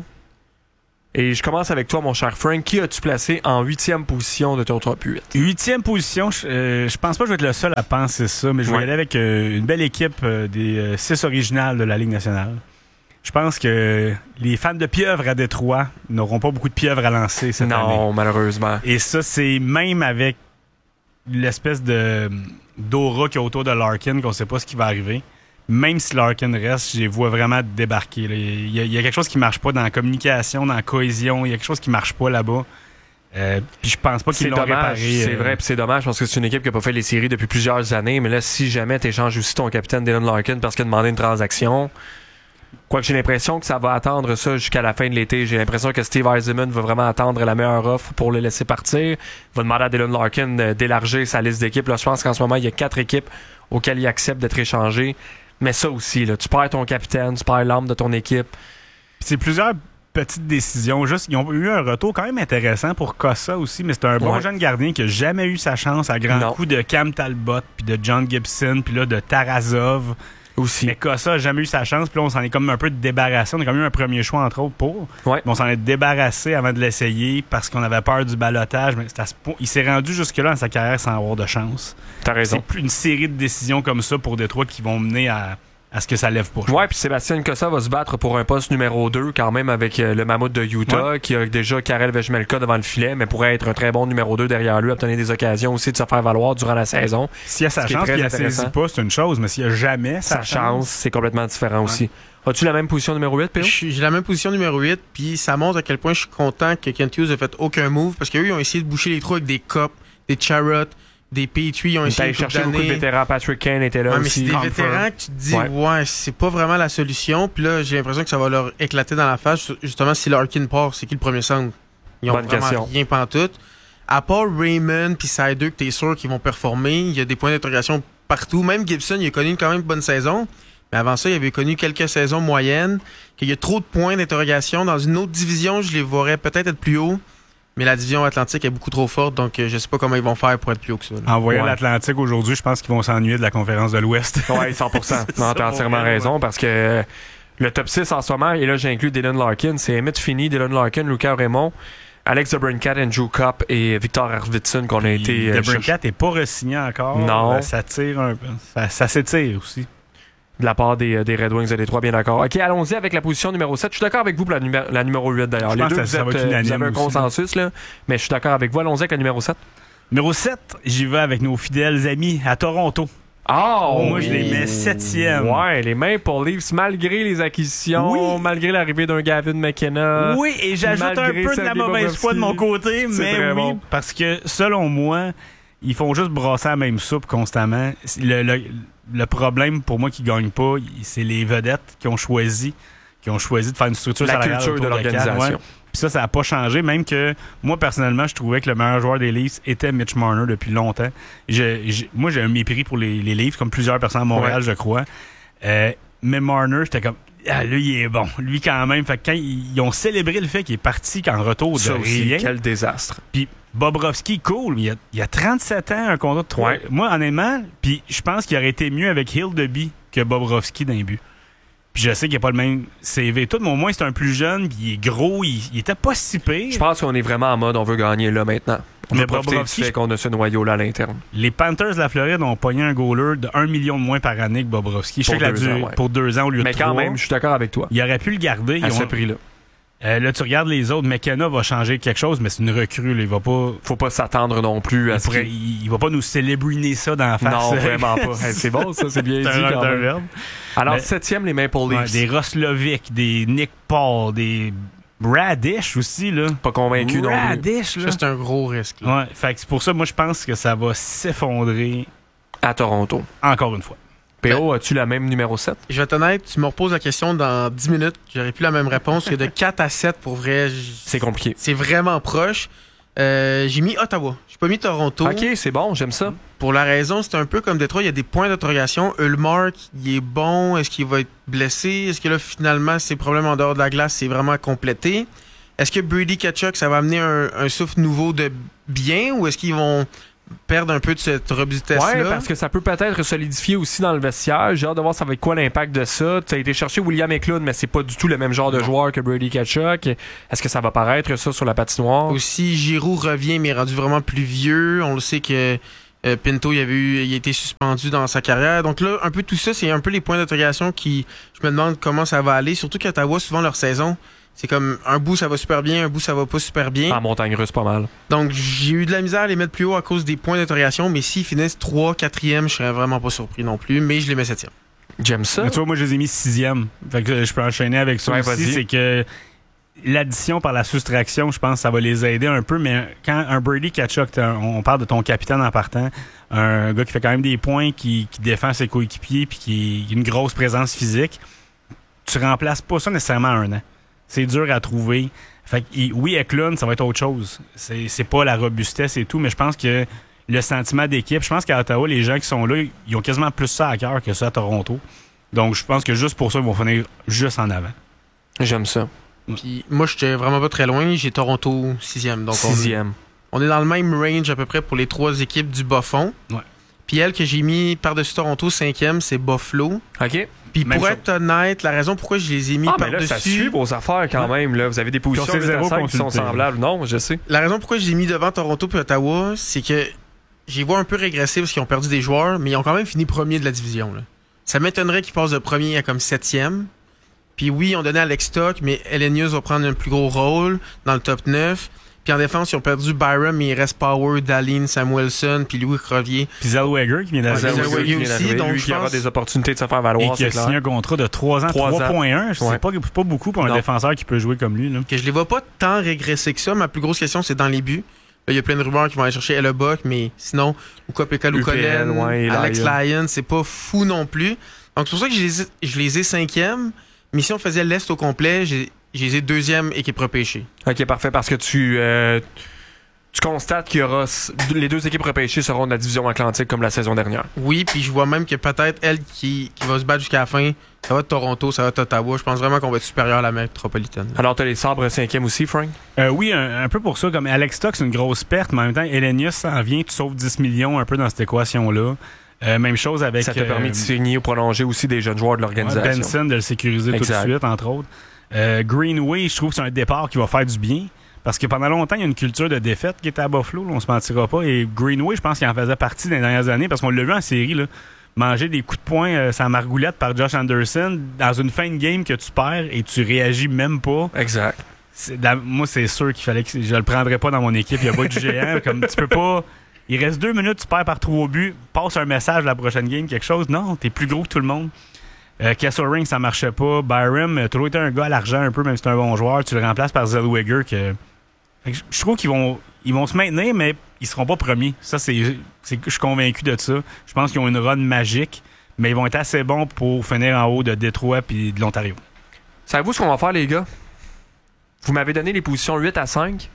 K: Et je commence avec toi, mon cher Frank. Qui as-tu placé en huitième position de ton top huit?
M: Huitième position, je, euh, je pense pas que je vais être le seul à penser ça, mais je vais
K: ouais.
M: y aller avec euh, une belle équipe euh, des euh, six originales de la Ligue nationale. Je pense que les fans de pieuvre à Détroit n'auront pas beaucoup de pieuvre à lancer cette
K: non,
M: année.
K: Non, malheureusement.
M: Et ça, c'est même avec l'espèce de d'aura qu'il y a autour de Larkin, qu'on sait pas ce qui va arriver. Même si Larkin reste, je les vois vraiment débarquer. Là. Il, y a, il y a quelque chose qui marche pas dans la communication, dans la cohésion. Il y a quelque chose qui marche pas là-bas. Euh, puis je pense pas qu'ils l'ont réparé.
K: C'est
M: euh...
K: vrai, puis c'est dommage parce que c'est une équipe qui a pas fait les séries depuis plusieurs années. Mais là, si jamais tu échanges aussi ton capitaine Dylan Larkin parce qu'il a demandé une transaction, quoique j'ai l'impression que ça va attendre ça jusqu'à la fin de l'été. J'ai l'impression que Steve Eisenman va vraiment attendre la meilleure offre pour le laisser partir. Il va demander à Dylan Larkin d'élargir sa liste d'équipes. Là, je pense qu'en ce moment, il y a quatre équipes auxquelles il accepte d'être échangé. Mais ça aussi, là, tu perds ton capitaine, tu perds l'âme de ton équipe.
M: Puis c'est plusieurs petites décisions. Juste, ils ont eu un retour quand même intéressant pour Cossa aussi, mais c'est un bon
K: ouais.
M: jeune gardien qui a jamais eu sa chance à grands coups de Cam Talbot, puis de John Gibson, puis là de Tarasov.
K: Aussi.
M: Mais Cossa a jamais eu sa chance, puis là on s'en est comme un peu débarrassé. On a quand même eu un premier choix entre autres pour.
K: Ouais.
M: Mais on s'en est débarrassé avant de l'essayer parce qu'on avait peur du balotage. Mais c'est à ce point, il s'est rendu jusque-là dans sa carrière sans avoir de chance.
K: T'as raison.
M: C'est plus une série de décisions comme ça pour Détroit qui vont mener à, à ce que ça lève pas.
K: Ouais, puis Sébastien Cossa va se battre pour un poste numéro deux quand même avec euh, le Mammouth de Utah
M: ouais.
K: qui a déjà Karel Vejmelka devant le filet, mais pourrait être un très bon numéro deux derrière lui, obtenir des occasions aussi de se faire valoir durant la saison.
M: S'il a sa chance et il ne saisit pas, c'est une chose, mais s'il a jamais sa,
K: sa chance, chance c'est complètement différent
M: ouais.
K: aussi. As-tu la même position numéro huit, P O?
S: J'ai la même position numéro huit, puis ça montre à quel point je suis content que Kent Hughes ait fait aucun move, parce qu'eux, ils ont essayé de boucher les trous avec des Cup, des Charrot, des Petrie, ils ont essayé de
K: chercher beaucoup de vétérans. Patrick Kane était là
S: ouais,
K: aussi.
S: Mais c'est des vétérans que tu te dis, ouais, ouais c'est pas vraiment la solution. Puis là, j'ai l'impression que ça va leur éclater dans la face. Justement, si Larkin part, c'est qui le premier centre? Ils ont
K: Bonne
S: vraiment
K: question.
S: rien pantoute. À part Raymond puis Sider, que t'es sûr qu'ils vont performer, il y a des points d'interrogation partout. Même Gibson, il a connu quand même une bonne saison. Mais avant ça, il avait connu quelques saisons moyennes. Qu'il y a trop de points d'interrogation. Dans une autre division, je les verrais peut-être être plus haut. Mais la division Atlantique est beaucoup trop forte, donc euh, je sais pas comment ils vont faire pour être plus haut que ça. Là.
M: En voyant
K: ouais.
M: l'Atlantique aujourd'hui, je pense qu'ils vont s'ennuyer de la conférence de l'Ouest.
K: Oui, cent pour cent. Non, t'as entièrement raison, ouais. parce que euh, le top six en ce moment, et là j'inclus Dylan Larkin, c'est Emmett Finney, Dylan Larkin, Lucas Raymond, Alex DeBrincat, Andrew Copp et Victor Arvidsson qu'on a
M: et
K: été...
M: Euh, DeBrincat n'est pas re-signé encore.
K: Non.
M: Ça tire un peu. Ça, ça s'étire aussi.
K: De la part des, des Red Wings de Détroit, bien d'accord. OK, allons-y avec la position numéro sept. Je suis d'accord avec vous pour la, numé- la numéro huit, d'ailleurs.
M: Je
K: Les
M: pense
K: deux,
M: que
K: vous,
M: ça
K: êtes,
M: va être
K: euh, vous avez un
M: aussi.
K: consensus, là, mais je suis d'accord avec vous. Allons-y avec la numéro sept.
M: Numéro sept, j'y vais avec nos fidèles amis à Toronto.
K: Oh!
M: Moi, je les mets septième.
K: Ouais, les Maple Leafs, malgré les acquisitions, oui. malgré l'arrivée d'un Gavin McKenna.
M: Oui, et j'ajoute un peu de la mauvaise foi de mon côté, mais oui, bon. Parce que, selon moi, ils font juste brasser la même soupe constamment. Le, le, le problème, pour moi, qui ne gagnent pas, c'est les vedettes qui ont choisi qui ont choisi de faire une structure
K: la
M: salariale
K: culture de l'organisation.
M: Ouais. Puis ça, ça n'a pas changé. Même que moi, personnellement, je trouvais que le meilleur joueur des Leafs était Mitch Marner depuis longtemps. Je, je, moi, j'ai un mépris pour les, les Leafs, comme plusieurs personnes à Montréal, ouais. je crois. Euh, mais Marner, j'étais comme... Ah, lui, il est bon. Lui, quand même. Fait que quand ils, ils ont célébré le fait qu'il est parti qu'en retour de
K: ça aussi,
M: rien.
K: Quel désastre.
M: Puis Bobrovski, cool. Il a, il a trente-sept ans, un contrat de trois. Ouais. Moi, honnêtement, puis je pense qu'il aurait été mieux avec Hildeby que Bobrovski d'un but. Puis je sais qu'il n'y a pas le même C V. Tout, mais au moins, c'est un plus jeune, puis il est gros, il, il était pas si pire.
K: Je pense qu'on est vraiment en mode on veut gagner là maintenant. On
M: mais
K: veut profiter du fait qu'on a ce noyau-là à l'interne.
M: Les Panthers de la Floride ont pogné un goaler de un million de moins par année que Bobrovski. Je sais qu'il a dû ouais. pour deux ans au lieu
K: mais
M: de trois.
K: Mais quand même, je suis d'accord avec toi.
M: Il aurait pu le garder.
K: À
M: ils
K: ce
M: ont...
K: prix-là.
M: Euh, là, tu regardes les autres. McKenna va changer quelque chose, mais c'est une recrue. Là. Il va pas.
K: Faut pas s'attendre non plus à
M: il
K: ce
M: pourrait... il... il va pas nous célébriner ça dans la face.
K: Non, vraiment pas. C'est bon, ça, c'est bien dit.
M: un,
K: quand même.
M: Verbe.
K: Alors,
M: mais...
K: septième, les Maple Leafs.
M: Ouais, des Roslovic, des Nick Paul, des Radish aussi, là.
K: Pas convaincu non plus.
M: Radish, là.
S: Ça, c'est un gros risque. Là.
M: Ouais, fait que c'est pour ça, moi, je pense que ça va s'effondrer.
K: À Toronto.
M: Encore une fois.
K: P O, as-tu la même numéro sept?
S: Je vais être honnête, tu me reposes la question dans dix minutes. J'aurais plus la même réponse. Que de quatre à sept, pour vrai... J...
K: C'est compliqué.
S: C'est vraiment proche. Euh, j'ai mis Ottawa. J'ai pas mis Toronto.
K: OK, c'est bon, j'aime ça.
S: Pour la raison, c'est un peu comme Détroit, il y a des points d'interrogation. Ullmark, il est bon. Est-ce qu'il va être blessé? Est-ce que là, finalement, ses problèmes en dehors de la glace, c'est vraiment complété? Est-ce que Brady Tkachuk, ça va amener un, un souffle nouveau de bien ou est-ce qu'ils vont perdre un peu de cette robustesse-là?
K: Ouais, parce que ça peut peut-être solidifier aussi dans le vestiaire. J'ai hâte de voir ça va être quoi l'impact de ça. Tu as été chercher William Eklund, mais c'est pas du tout le même genre de joueur que Brady Tkachuk. Est-ce que ça va paraître ça sur la patinoire?
S: Aussi, Giroux revient, mais rendu vraiment plus vieux. On le sait que euh, Pinto, il avait eu, il a été suspendu dans sa carrière. Donc là, un peu tout ça, c'est un peu les points d'interrogation qui, je me demande comment ça va aller. Surtout qu'Ottawa, souvent leur saison, c'est comme un bout ça va super bien, un bout ça va pas super bien.
K: En montagne russe, pas mal.
S: Donc j'ai eu de la misère à les mettre plus haut à cause des points d'interrogation, mais s'ils finissent trois, quatrième, je serais vraiment pas surpris non plus, mais je les mets septième.
K: J'aime ça.
M: Mais tu vois, moi je les ai mis sixième. Fait que je peux enchaîner avec ça
K: ouais,
M: aussi.
K: vas-y.
M: C'est que l'addition par la soustraction, je pense que ça va les aider un peu, mais quand un Brady Tkachuk, on parle de ton capitaine en partant, un gars qui fait quand même des points, qui, qui défend ses coéquipiers, puis qui a une grosse présence physique, tu remplaces pas ça nécessairement à un an. C'est dur à trouver. Fait que, oui, Eklund, ça va être autre chose. C'est, c'est pas la robustesse et tout, mais je pense que le sentiment d'équipe, je pense qu'à Ottawa, les gens qui sont là, ils ont quasiment plus ça à cœur que ça à Toronto. Donc, je pense que juste pour ça, ils vont finir juste en avant.
K: J'aime ça.
S: Puis moi, j'étais vraiment pas très loin. J'ai Toronto sixième. Donc
K: sixième.
S: On, on est dans le même range à peu près pour les trois équipes du bas fond.
M: Ouais.
S: Puis elle que j'ai mis par-dessus Toronto cinquième, c'est Buffalo.
K: OK.
S: Puis
M: Même
S: pour
M: chose.
S: être honnête, la raison pourquoi je les ai mis
K: Ah, mais
S: par-dessus...
K: là, ça suit vos affaires quand même. Là. Vous avez des positions
M: Puis on sait zéro
K: qui sont
M: consulté.
K: semblables. Non, je sais.
S: La raison pourquoi je les ai mis devant Toronto et Ottawa, c'est que j'y vois un peu régresser parce qu'ils ont perdu des joueurs, mais ils ont quand même fini premier de la division. Là. Ça m'étonnerait qu'ils passent de premier à comme septième. Puis oui, on donnait Alex Stock, mais Elenius va prendre un plus gros rôle dans le top neuf. Puis en défense, ils ont perdu Byram, mais il reste Power, Dahlin, Samuelson, puis Louis Crevier.
M: Puis Zellweger qui vient d'arriver.
S: Ouais, Zellweger
K: qui vient
S: aussi,
K: d'arriver,
S: donc
K: lui
S: je
K: qui aura
S: pense-
K: des opportunités de se faire valoir,
M: Et qui
K: c'est
M: a
K: clair.
M: signé un contrat de trois ans,
K: Trois ans.
M: trois virgule un. C'est
K: Ouais.
M: pas, pas beaucoup pour un
K: Non.
M: défenseur qui peut jouer comme lui. Là.
S: Que je les vois pas tant régresser que ça. Ma plus grosse question, c'est dans les buts. Là, il y a plein de rumeurs qui vont aller chercher Hellebuck, mais sinon, Ukko-Pekka Luukkonen,
K: ouais, et
S: Alex
K: Lyon.
S: Lyon, c'est pas fou non plus. Donc c'est pour ça que je les ai, je les ai cinquième. Mais si on faisait l'Est au complet, j'ai, je les ai deuxième équipe repêchée.
K: OK, parfait, parce que tu... euh, Tu constates qu'il y aura les deux équipes repêchées seront de la division Atlantique comme la saison dernière.
S: Oui, puis je vois même que peut-être elle qui, qui va se battre jusqu'à la fin, ça va être Toronto, ça va être Ottawa. Je pense vraiment qu'on va être supérieur à la métropolitaine.
K: Alors, tu as les Sabres cinquième aussi, Frank?
M: Euh, oui, un, un peu pour ça. Comme Alex Stock, c'est une grosse perte, mais en même temps, Elenius s'en vient, tu sauves dix millions un peu dans cette équation-là. Euh, même chose avec...
K: Ça t'a permis
M: euh,
K: de signer ou prolonger aussi des jeunes joueurs de l'organisation.
M: Ouais, Benson, de le sécuriser
K: Exact.
M: tout de suite, entre autres. Euh, Greenway, je trouve que c'est un départ qui va faire du bien. Parce que pendant longtemps, il y a une culture de défaite qui était à Buffalo, là, on se mentira pas. Et Greenway, je pense qu'il en faisait partie dans les dernières années, parce qu'on l'a vu en série, là, manger des coups de poing euh, sans margoulette par Josh Anderson dans une fin de game que tu perds et tu réagis même pas.
K: Exact.
M: C'est, dans, moi, c'est sûr qu'il fallait que je le prendrais pas dans mon équipe. Il y a pas du géant. Comme tu peux pas... Il reste deux minutes, tu perds par trois buts, passe un message la prochaine game, quelque chose. Non, t'es plus gros que tout le monde. Euh, Kessel Ring, ça marchait pas. Byram, a toujours été un gars à l'argent un peu, même si c'est un bon joueur. Tu le remplaces par Zellweger que... Fait que je trouve qu'ils vont, ils vont se maintenir, mais ils seront pas premiers. Ça, c'est, c'est, je suis convaincu de ça. Je pense qu'ils ont une run magique, mais ils vont être assez bons pour finir en haut de Détroit puis de l'Ontario.
K: Savez-vous ce qu'on va faire, les gars? Vous m'avez donné les positions huit à cinq.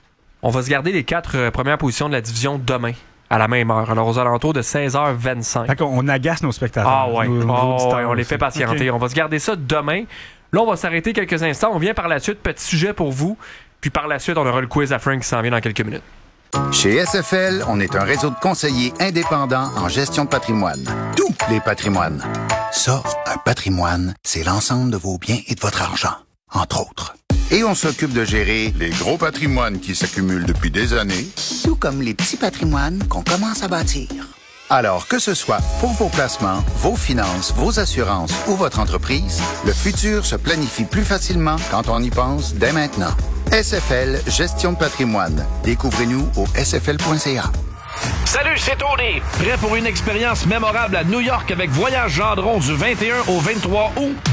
K: On va se garder les quatre euh, premières positions de la division demain, à la même heure. Alors, aux alentours de seize heures vingt-cinq.
M: Fait qu'on on agace nos spectateurs.
K: Ah ouais,
M: nos, nos
K: Ah
M: auditeurs
K: ouais, on les
M: aussi.
K: fait patienter.
M: Ok.
K: On va se garder ça demain. Là, on va s'arrêter quelques instants. On vient par la suite, petit sujet pour vous. Puis par la suite, on aura le quiz à Frank qui s'en vient dans quelques minutes.
N: Chez S F L, on est un réseau de conseillers indépendants en gestion de patrimoine. Tous les patrimoines. Ça, un patrimoine, c'est l'ensemble de vos biens et de votre argent, entre autres. Et on s'occupe de gérer les gros patrimoines qui s'accumulent depuis des années, tout comme les petits patrimoines qu'on commence à bâtir. Alors, que ce soit pour vos placements, vos finances, vos assurances ou votre entreprise, le futur se planifie plus facilement quand on y pense dès maintenant. S F L Gestion de patrimoine. Découvrez-nous au s f l point c a.
C: Salut, c'est Tony. Prêt pour une expérience mémorable à New York avec Voyage Gendron du vingt et un au vingt-trois août?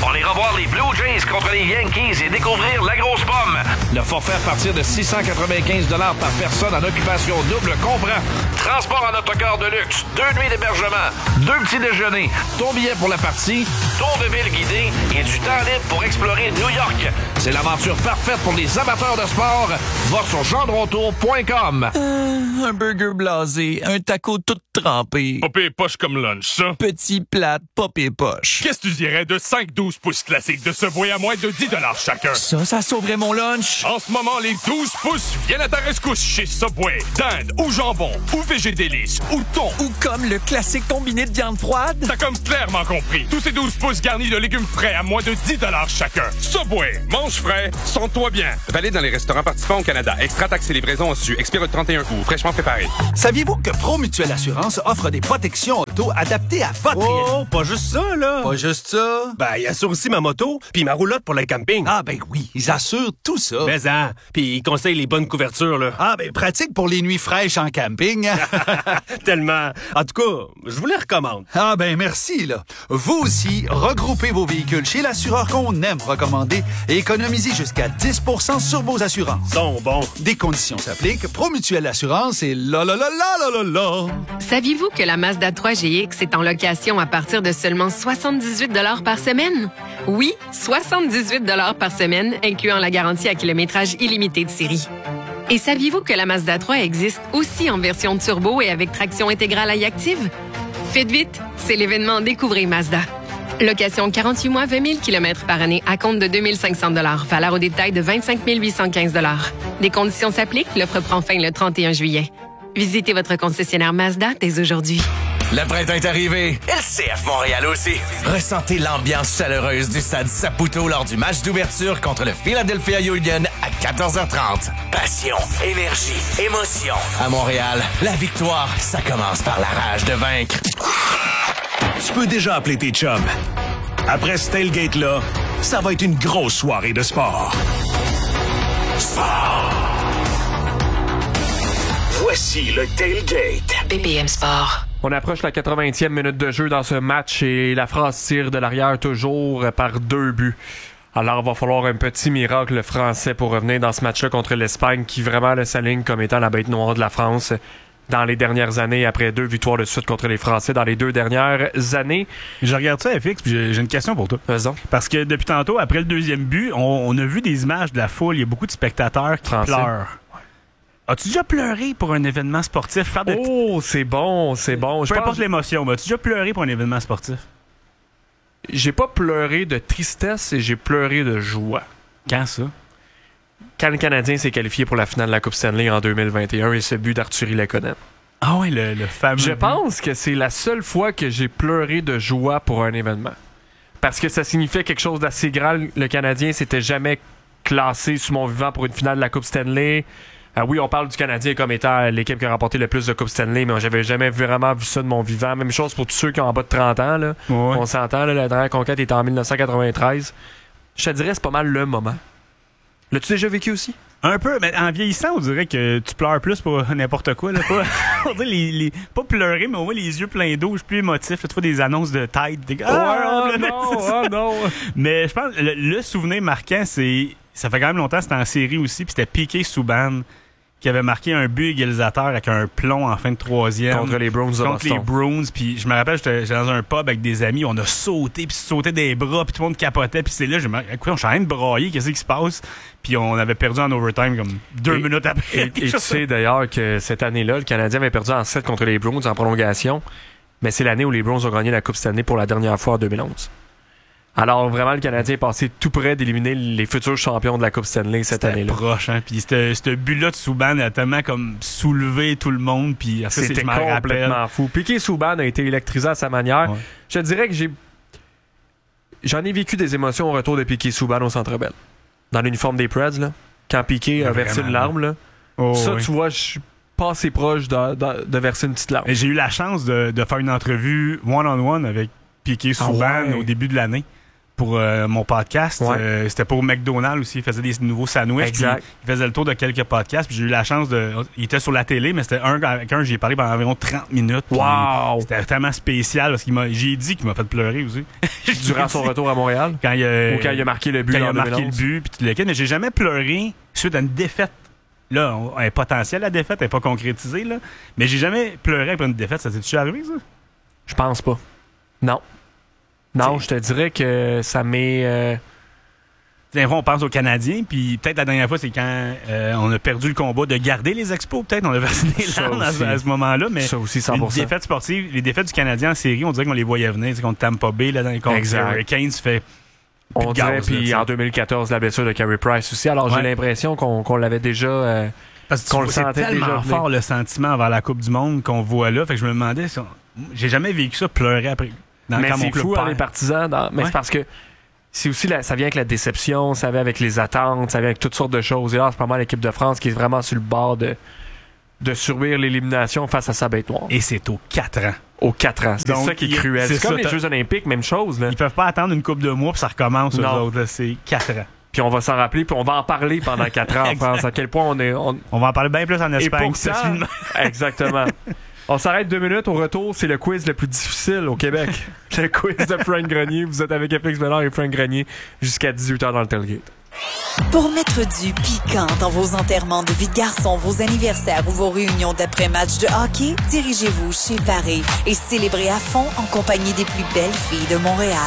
C: Pour aller revoir les Blue Jays contre les Yankees et découvrir la grosse pomme. Le forfait à partir de six cent quatre-vingt-quinze dollars par personne en occupation double comprend transport en autocar de luxe, deux nuits d'hébergement, deux petits déjeuners, ton billet pour la partie, tour de ville guidé et du temps libre pour explorer New York. C'est l'aventure parfaite pour les amateurs de sport. Va sur gendrontour point com.
T: Euh, un burger blasé, un taco tout trempé.
U: Pas pire poche comme lunch, ça.
T: Petit plat, pas pire poche.
U: Qu'est-ce que tu dirais de cinq douze pouces classiques de Subway à moins de dix dollars chacun?
T: Ça, ça sauverait mon lunch.
U: En ce moment, les douze pouces viennent à ta rescousse chez Subway. Dinde ou jambon, ou végé délice, ou thon.
T: Ou comme le classique combiné de viande froide.
U: T'as comme clairement compris. Tous ces douze pouces garnis de légumes frais à moins de dix dollars chacun. Subway, mange frais, sens-toi bien.
V: Valide dans les restaurants participants au Canada. Extra taxes et livraison au su. Expire le trente et un août. Fraîchement préparé.
W: Saviez-vous que Promutuelle Assurance offre des protections auto adaptées à votre réalité?
X: Oh, pas juste ça, là.
W: Pas juste ça.
X: Ben, ils assurent aussi ma moto puis ma roulotte pour le camping.
W: Ah, ben oui, ils assurent tout ça.
X: Mais hein, puis ils conseillent les bonnes couvertures, là.
W: Ah, ben pratique pour les nuits fraîches en camping.
X: Tellement. En tout cas, je vous les recommande.
W: Ah, ben merci, là. Vous aussi, regroupez vos véhicules chez l'assureur qu'on aime recommander et économisez jusqu'à dix pour cent sur vos assurances.
X: Sont bons.
W: Des conditions s'appliquent. Promutuelle Assurance et là, là, là, là, là, là, là.
Y: Saviez-vous que la Mazda trois G X est en location à partir de seulement soixante-dix-huit dollars par semaine? Oui, soixante-dix-huit dollars par semaine, incluant la garantie à kilométrage illimité de série. Et saviez-vous que la Mazda trois existe aussi en version turbo et avec traction intégrale iActive? Faites vite, c'est l'événement Découvrez Mazda. Location quarante-huit mois, vingt mille kilomètres par année à compte de deux mille cinq cents dollars. Valeur au détail de vingt-cinq mille huit cent quinze dollars. Des conditions s'appliquent. L'offre prend fin le trente et un juillet. Visitez votre concessionnaire Mazda dès aujourd'hui.
B: Le printemps est arrivé. L C F Montréal aussi. Ressentez l'ambiance chaleureuse du stade Saputo lors du match d'ouverture contre le Philadelphia Union à quatorze heures trente. Passion, énergie, émotion. À Montréal, la victoire, ça commence par la rage de vaincre.
I: Tu peux déjà appeler tes chums. Après ce tailgate-là, ça va être une grosse soirée de sport. Sport! Voici le tailgate.
Y: B P M Sport.
K: On approche la quatre-vingtième minute de jeu dans ce match et la France tire de l'arrière toujours par deux buts. Alors, il va falloir un petit miracle français pour revenir dans ce match-là contre l'Espagne qui vraiment là, s'aligne comme étant la bête noire de la France dans les dernières années, après deux victoires de suite contre les Français dans les deux dernières années.
M: Je regarde ça, F X, puis j'ai, j'ai une question pour toi.
K: Faisons.
M: Parce que depuis tantôt, après le deuxième but, on, on a vu des images de la foule. Il y a beaucoup de spectateurs qui
K: Français.
M: pleurent. As-tu déjà pleuré pour un événement sportif? Faire de...
K: Oh, c'est bon, c'est bon.
M: Peu
K: Je
M: importe
K: pense...
M: l'émotion, mais as-tu déjà pleuré pour un événement sportif?
K: J'ai pas pleuré de tristesse et j'ai pleuré de joie.
M: Quand ça?
K: Quand le Canadien s'est qualifié pour la finale de la Coupe Stanley en deux mille vingt et un et ce but d'Arthurie Lekonen.
M: Ah ouais, le, le fameux
K: Je
M: but.
K: pense que c'est la seule fois que j'ai pleuré de joie pour un événement. Parce que ça signifiait quelque chose d'assez grand. Le Canadien s'était jamais classé sous mon vivant pour une finale de la Coupe Stanley. Euh, oui, on parle du Canadien comme étant l'équipe qui a remporté le plus de Coupe Stanley, mais j'avais jamais vraiment vu ça de mon vivant. Même chose pour tous ceux qui ont en bas de trente ans. Là.
M: Ouais.
K: On s'entend, là, la dernière conquête était en dix-neuf cent quatre-vingt-treize. Je te dirais, c'est pas mal le moment. L'as-tu déjà vécu aussi?
M: Un peu, mais en vieillissant, on dirait que tu pleures plus pour n'importe quoi. Là, pas, on dirait les, les, pas pleurer, mais au moins les yeux pleins d'eau, je suis plus émotif. Là, tu vois des annonces de Tide. Des...
K: Ah, oh, non, oh, non.
M: Mais je pense que le, le souvenir marquant, c'est ça fait quand même longtemps, c'était en série aussi, puis c'était Piqué Subban qui avait marqué un but égalisateur avec un plomb en fin de troisième.
K: Contre les Bruins de
M: Contre
K: Boston.
M: les Bruins. Puis je me rappelle, j'étais, j'étais dans un pub avec des amis, on a sauté, puis sauté des bras, puis tout le monde capotait. Puis c'est là, je me écoute, on est en train de brailler, qu'est-ce qui se passe? Puis on avait perdu en overtime comme deux
K: et,
M: minutes après.
K: Et, et tu sais d'ailleurs que cette année-là, le Canadien avait perdu en sept contre les Bruins en prolongation. Mais c'est l'année où les Bruins ont gagné la Coupe Stanley pour la dernière fois en deux mille onze. Alors, vraiment, le Canadien est passé tout près d'éliminer les futurs champions de la Coupe Stanley cette
M: C'était
K: année-là.
M: proche, hein. Puis ce but-là de Subban a tellement comme soulevé tout le monde. Puis ça,
K: C'était
M: je m'en rappelle.
K: complètement fou. Piqué Subban a été électrisé à sa manière.
M: Ouais.
K: Je te dirais que j'ai... J'en ai vécu des émotions au retour de Piqué Subban au Centre Bell. Dans l'uniforme des Preds, là. Quand Piqué a versé une larme, là.
M: Oh,
K: ça,
M: oui.
K: tu vois, je suis pas assez proche de, de, de verser une petite larme.
M: Et j'ai eu la chance de, de faire une entrevue one-on-one avec Piqué Subban
K: Ah ouais.
M: au début de l'année. pour euh, mon podcast.
K: Ouais.
M: Euh, c'était pour McDonald's aussi. Il faisait des nouveaux sandwichs.
K: Exact.
M: Il faisait le tour de quelques podcasts. Puis j'ai eu la chance de... Il était sur la télé, mais c'était un avec un, j'y ai parlé pendant environ trente minutes.
K: Wow!
M: C'était tellement spécial parce qu'il m'a... J'ai dit qu'il m'a fait pleurer aussi.
K: Durant son retour à Montréal?
M: Quand il a,
K: Ou quand il a marqué le but
M: quand il
K: en
M: a marqué
K: deux mille onze.
M: le but. Puis tout le kit, mais j'ai jamais pleuré suite à une défaite. Là, on, elle est potentielle, la défaite. Elle n'est pas concrétisée, là. Mais j'ai jamais pleuré après une défaite. Ça t'est-tu arrivé, ça?
K: Je pense pas. Non. Non, je te dirais que ça m'est... Euh...
M: On pense aux Canadiens, puis peut-être la dernière fois, c'est quand euh, on a perdu le combat de garder les expos. Peut-être on a versé des larmes à, à ce moment-là, mais
K: ça aussi, cent pour cent.
M: Les défaites sportives, les défaites du Canadien en série, on dirait qu'on les voyait venir. C'est contre Tampa Bay, là, dans les contre les Hurricanes, fait...
K: On dirait, puis en deux mille quatorze, la blessure de Carey Price aussi. Alors, ouais. j'ai l'impression qu'on, qu'on l'avait déjà... Euh,
M: Parce que
K: qu'on
M: le sentait c'est tellement déjà fort, le sentiment vers la Coupe du Monde qu'on voit là. Fait que je me demandais... Si on... J'ai jamais vécu ça, pleurer après... Dans,
K: mais c'est fou, hein,
M: les
K: partisans. Dans... Mais ouais. c'est parce que c'est aussi la... ça vient avec la déception, ça vient avec les attentes, ça vient avec toutes sortes de choses. Et là, c'est pas mal l'équipe de France qui est vraiment sur le bord de, de subir l'élimination face à sa bête noire.
M: Et c'est aux quatre ans.
K: Aux quatre ans. C'est Donc, ça qui est cruel. C'est, c'est comme ça, les Jeux olympiques, même chose. Là.
M: Ils peuvent pas attendre une couple de mois puis ça recommence aux autres. Là. C'est quatre ans.
K: Puis on va s'en rappeler, puis on va en parler pendant quatre ans en France. À quel point on est... On,
M: on va en parler bien plus en Espagne.
K: Et pour ça, exactement. On s'arrête deux minutes. Au retour, c'est le quiz le plus difficile au Québec. Le quiz de Frank Grenier. Vous êtes avec F X Bellard et Frank Grenier jusqu'à dix-huit heures dans le tailgate.
A: Pour mettre du piquant dans vos enterrements de vie de garçon, vos anniversaires ou vos réunions d'après-match de hockey, dirigez-vous chez Paris et célébrez à fond en compagnie des plus belles filles de Montréal.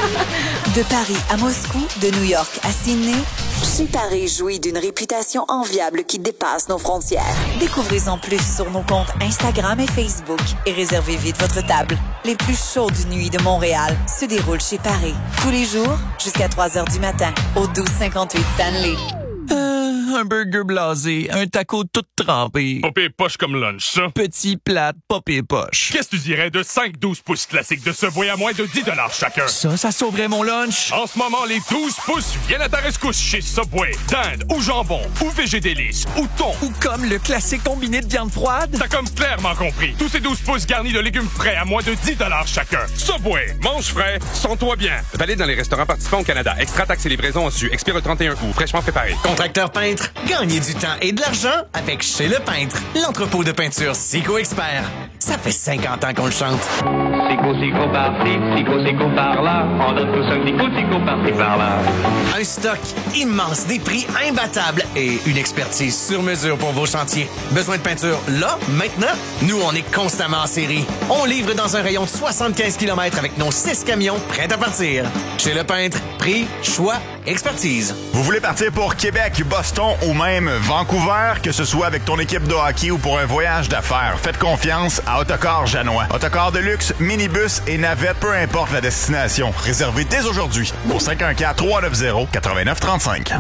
A: De Paris à Moscou, de New York à Sydney, chez Paris jouit d'une réputation enviable qui dépasse nos frontières. Découvrez-en plus sur nos comptes Instagram et Facebook et réservez vite votre table. Les plus chaudes nuits de Montréal se déroulent chez Paris. Tous les jours, jusqu'à trois heures du matin, au douze cinquante-huit Stanley.
T: Euh, un burger blasé, un taco tout trempé.
U: Popé poche comme lunch, ça.
T: Petit plat, popé poche.
U: Qu'est-ce que tu dirais de cinq douze pouces classiques de Subway à moins de dix dollars chacun?
T: Ça, ça sauverait mon lunch.
U: En ce moment, les douze pouces viennent à ta rescousse chez Subway. Dinde ou jambon ou végédélice ou thon.
T: Ou comme le classique combiné de viande froide.
U: T'as comme clairement compris. Tous ces douze pouces garnis de légumes frais à moins de dix dollars chacun. Subway, mange frais, sens-toi bien.
V: Valide dans les restaurants participants au Canada. Extra taxes et livraison en su. Expire le trente et un août. Fraîchement préparé.
B: Contracteur peintre, gagnez du temps et de l'argent avec Chez Le Peintre, l'entrepôt de peinture Sico Expert. Ça fait cinquante ans qu'on le chante.
D: Sico, Sico par-ci, Sico, Sico par-là. On donne tous un Sico, Sico par-ci, par-là.
B: Un stock immense, des prix imbattables et une expertise sur mesure pour vos chantiers. Besoin de peinture là, maintenant? Nous, on est constamment en série. On livre dans un rayon de soixante-quinze kilomètres avec nos six camions prêts à partir. Chez Le Peintre, prix, choix, expertise.
E: Vous voulez partir pour Québec, Boston ou même Vancouver, que ce soit avec ton équipe de hockey ou pour un voyage d'affaires, faites confiance à Autocar Janois. Autocar de luxe, minibus et navette, peu importe la destination. Réservez dès aujourd'hui au cinq un quatre, trois neuf zéro, neuf neuf trois cinq.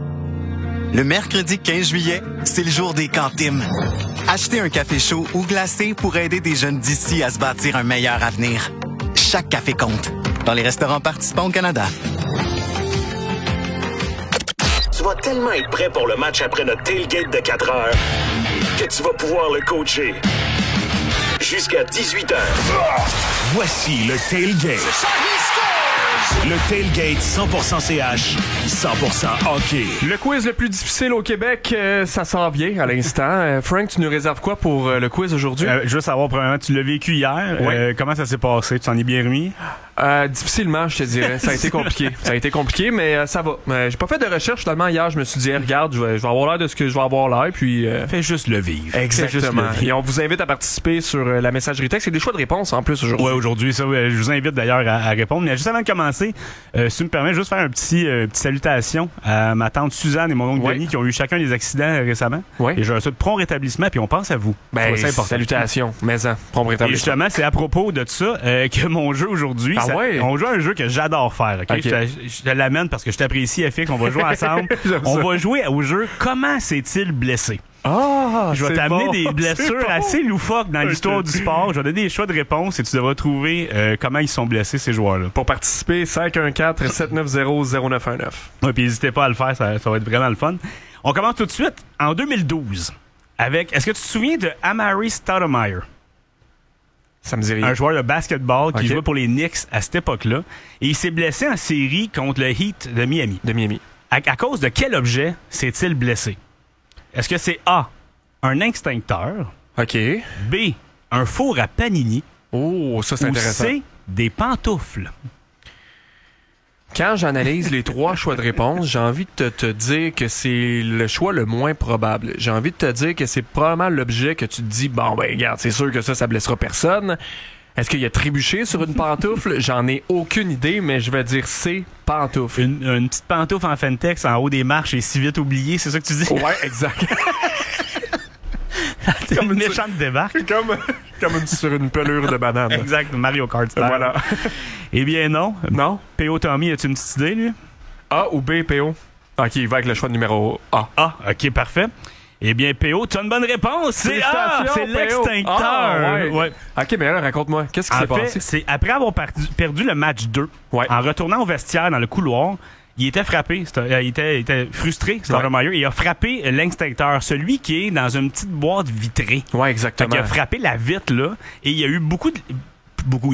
F: Le mercredi quinze juillet, c'est le jour des cantines. Achetez un café chaud ou glacé pour aider des jeunes d'ici à se bâtir un meilleur avenir. Chaque café compte. Dans les restaurants participants au Canada.
L: Tu vas tellement être prêt pour le match après notre tailgate de quatre heures que tu vas pouvoir le coacher jusqu'à dix-huit heures.
I: Voici le tailgate. Le tailgate cent pour cent C H, cent pour cent hockey.
K: Le quiz le plus difficile au Québec, euh, ça s'en vient à l'instant. Euh, Frank, tu nous réserves quoi pour euh, le quiz aujourd'hui?
M: Euh, je veux savoir, premièrement, tu l'as vécu hier.
K: Oui.
M: Euh, comment ça s'est passé? Tu t'en es bien remis?
K: Euh, difficilement, je te dirais. Ça a été compliqué. Ça a été compliqué, mais euh, ça va. Euh, j'ai pas fait de recherche finalement hier. Je me suis dit, hey, regarde, je vais, je vais avoir l'air de ce que je vais avoir l'air. Puis euh...
M: fais juste le vivre.
K: Exactement.
M: Le vivre.
K: Et on vous invite à participer sur euh, la messagerie texte. C'est des choix de réponse en plus aujourd'hui.
M: Ouais, aujourd'hui, ça. Ouais, je vous invite d'ailleurs à, à répondre. Mais juste avant de commencer, euh, si tu me permets, juste faire un petit, euh, petite salutation à ma tante Suzanne et mon oncle
K: ouais.
M: Denis qui ont eu chacun des accidents euh, récemment.
K: Ouais.
M: Et je leur souhaite prompt rétablissement. Puis on pense à vous.
K: Ben, c'est important. Salutations. Mais en prompt rétablissement. Et justement, c'est à propos de ça euh, que mon jeu aujourd'hui.
M: Ah
K: ça,
M: ouais. On joue à un jeu que j'adore faire. Okay?
K: Okay.
M: Je, te, je te l'amène parce que je t'apprécie, F X. On va jouer ensemble. On va jouer au jeu Comment s'est-il blessé?
K: Ah,
M: je vais t'amener
K: bon,
M: des blessures bon. assez loufoques dans okay. l'histoire du sport. Je vais donner des choix de réponse et tu devras trouver euh, comment ils sont blessés, ces joueurs-là.
K: Pour participer, cinq un quatre, sept neuf zéro, zéro neuf un neuf.
M: Oui, puis n'hésitez pas à le faire, ça, ça va être vraiment le fun. On commence tout de suite en deux mille douze avec... Est-ce que tu te souviens de Amari Stoudemire?
K: Ça me dit rien.
M: Un joueur de basketball qui
K: okay.
M: jouait pour les Knicks à cette époque-là. Et il s'est blessé en série contre le Heat de Miami.
K: De Miami.
M: À, à cause de quel objet s'est-il blessé? Est-ce que c'est A, un extincteur?
K: OK.
M: B, un four à panini?
K: Oh, ça, c'est
M: ou
K: intéressant.
M: C, des pantoufles?
K: Quand j'analyse les trois choix de réponse, j'ai envie de te, te dire que c'est le choix le moins probable. J'ai envie de te dire que c'est probablement l'objet que tu te dis, bon, ben, regarde, c'est sûr que ça, ça blessera personne. Est-ce qu'il a trébuché sur une pantoufle? J'en ai aucune idée, mais je vais dire C, pantoufle.
M: Une, une petite pantoufle en Fentex en haut des marches et si vite oubliée, c'est ça que tu dis?
K: Ouais, exact.
M: Comme une méchante débarque.
K: Comme, comme une, sur une pelure de banane.
M: Exact, Mario Kart.
K: Voilà.
M: Eh bien non.
K: Non.
M: P O Tommy, as-tu une petite idée, lui?
K: A ou B, P O? OK, il va avec le choix de numéro A.
M: A, OK, parfait. Eh bien, P O, tu as une bonne réponse. C'est A, c'est l'extincteur.
K: Ah, ouais.
M: Ouais.
K: OK, mais là, raconte-moi, qu'est-ce qui
M: en
K: s'est
M: fait,
K: passé?
M: C'est après avoir perdu, perdu le match deux,
K: ouais.
M: en retournant au vestiaire dans le couloir, il était frappé, c'était, il, était, il était frustré, Stoudemire, et il a frappé l'extincteur, celui qui est dans une petite boîte vitrée.
K: Ouais, exactement.
M: Fait qu'il a frappé la vitre, là, et il y a eu beaucoup de... Beaucoup.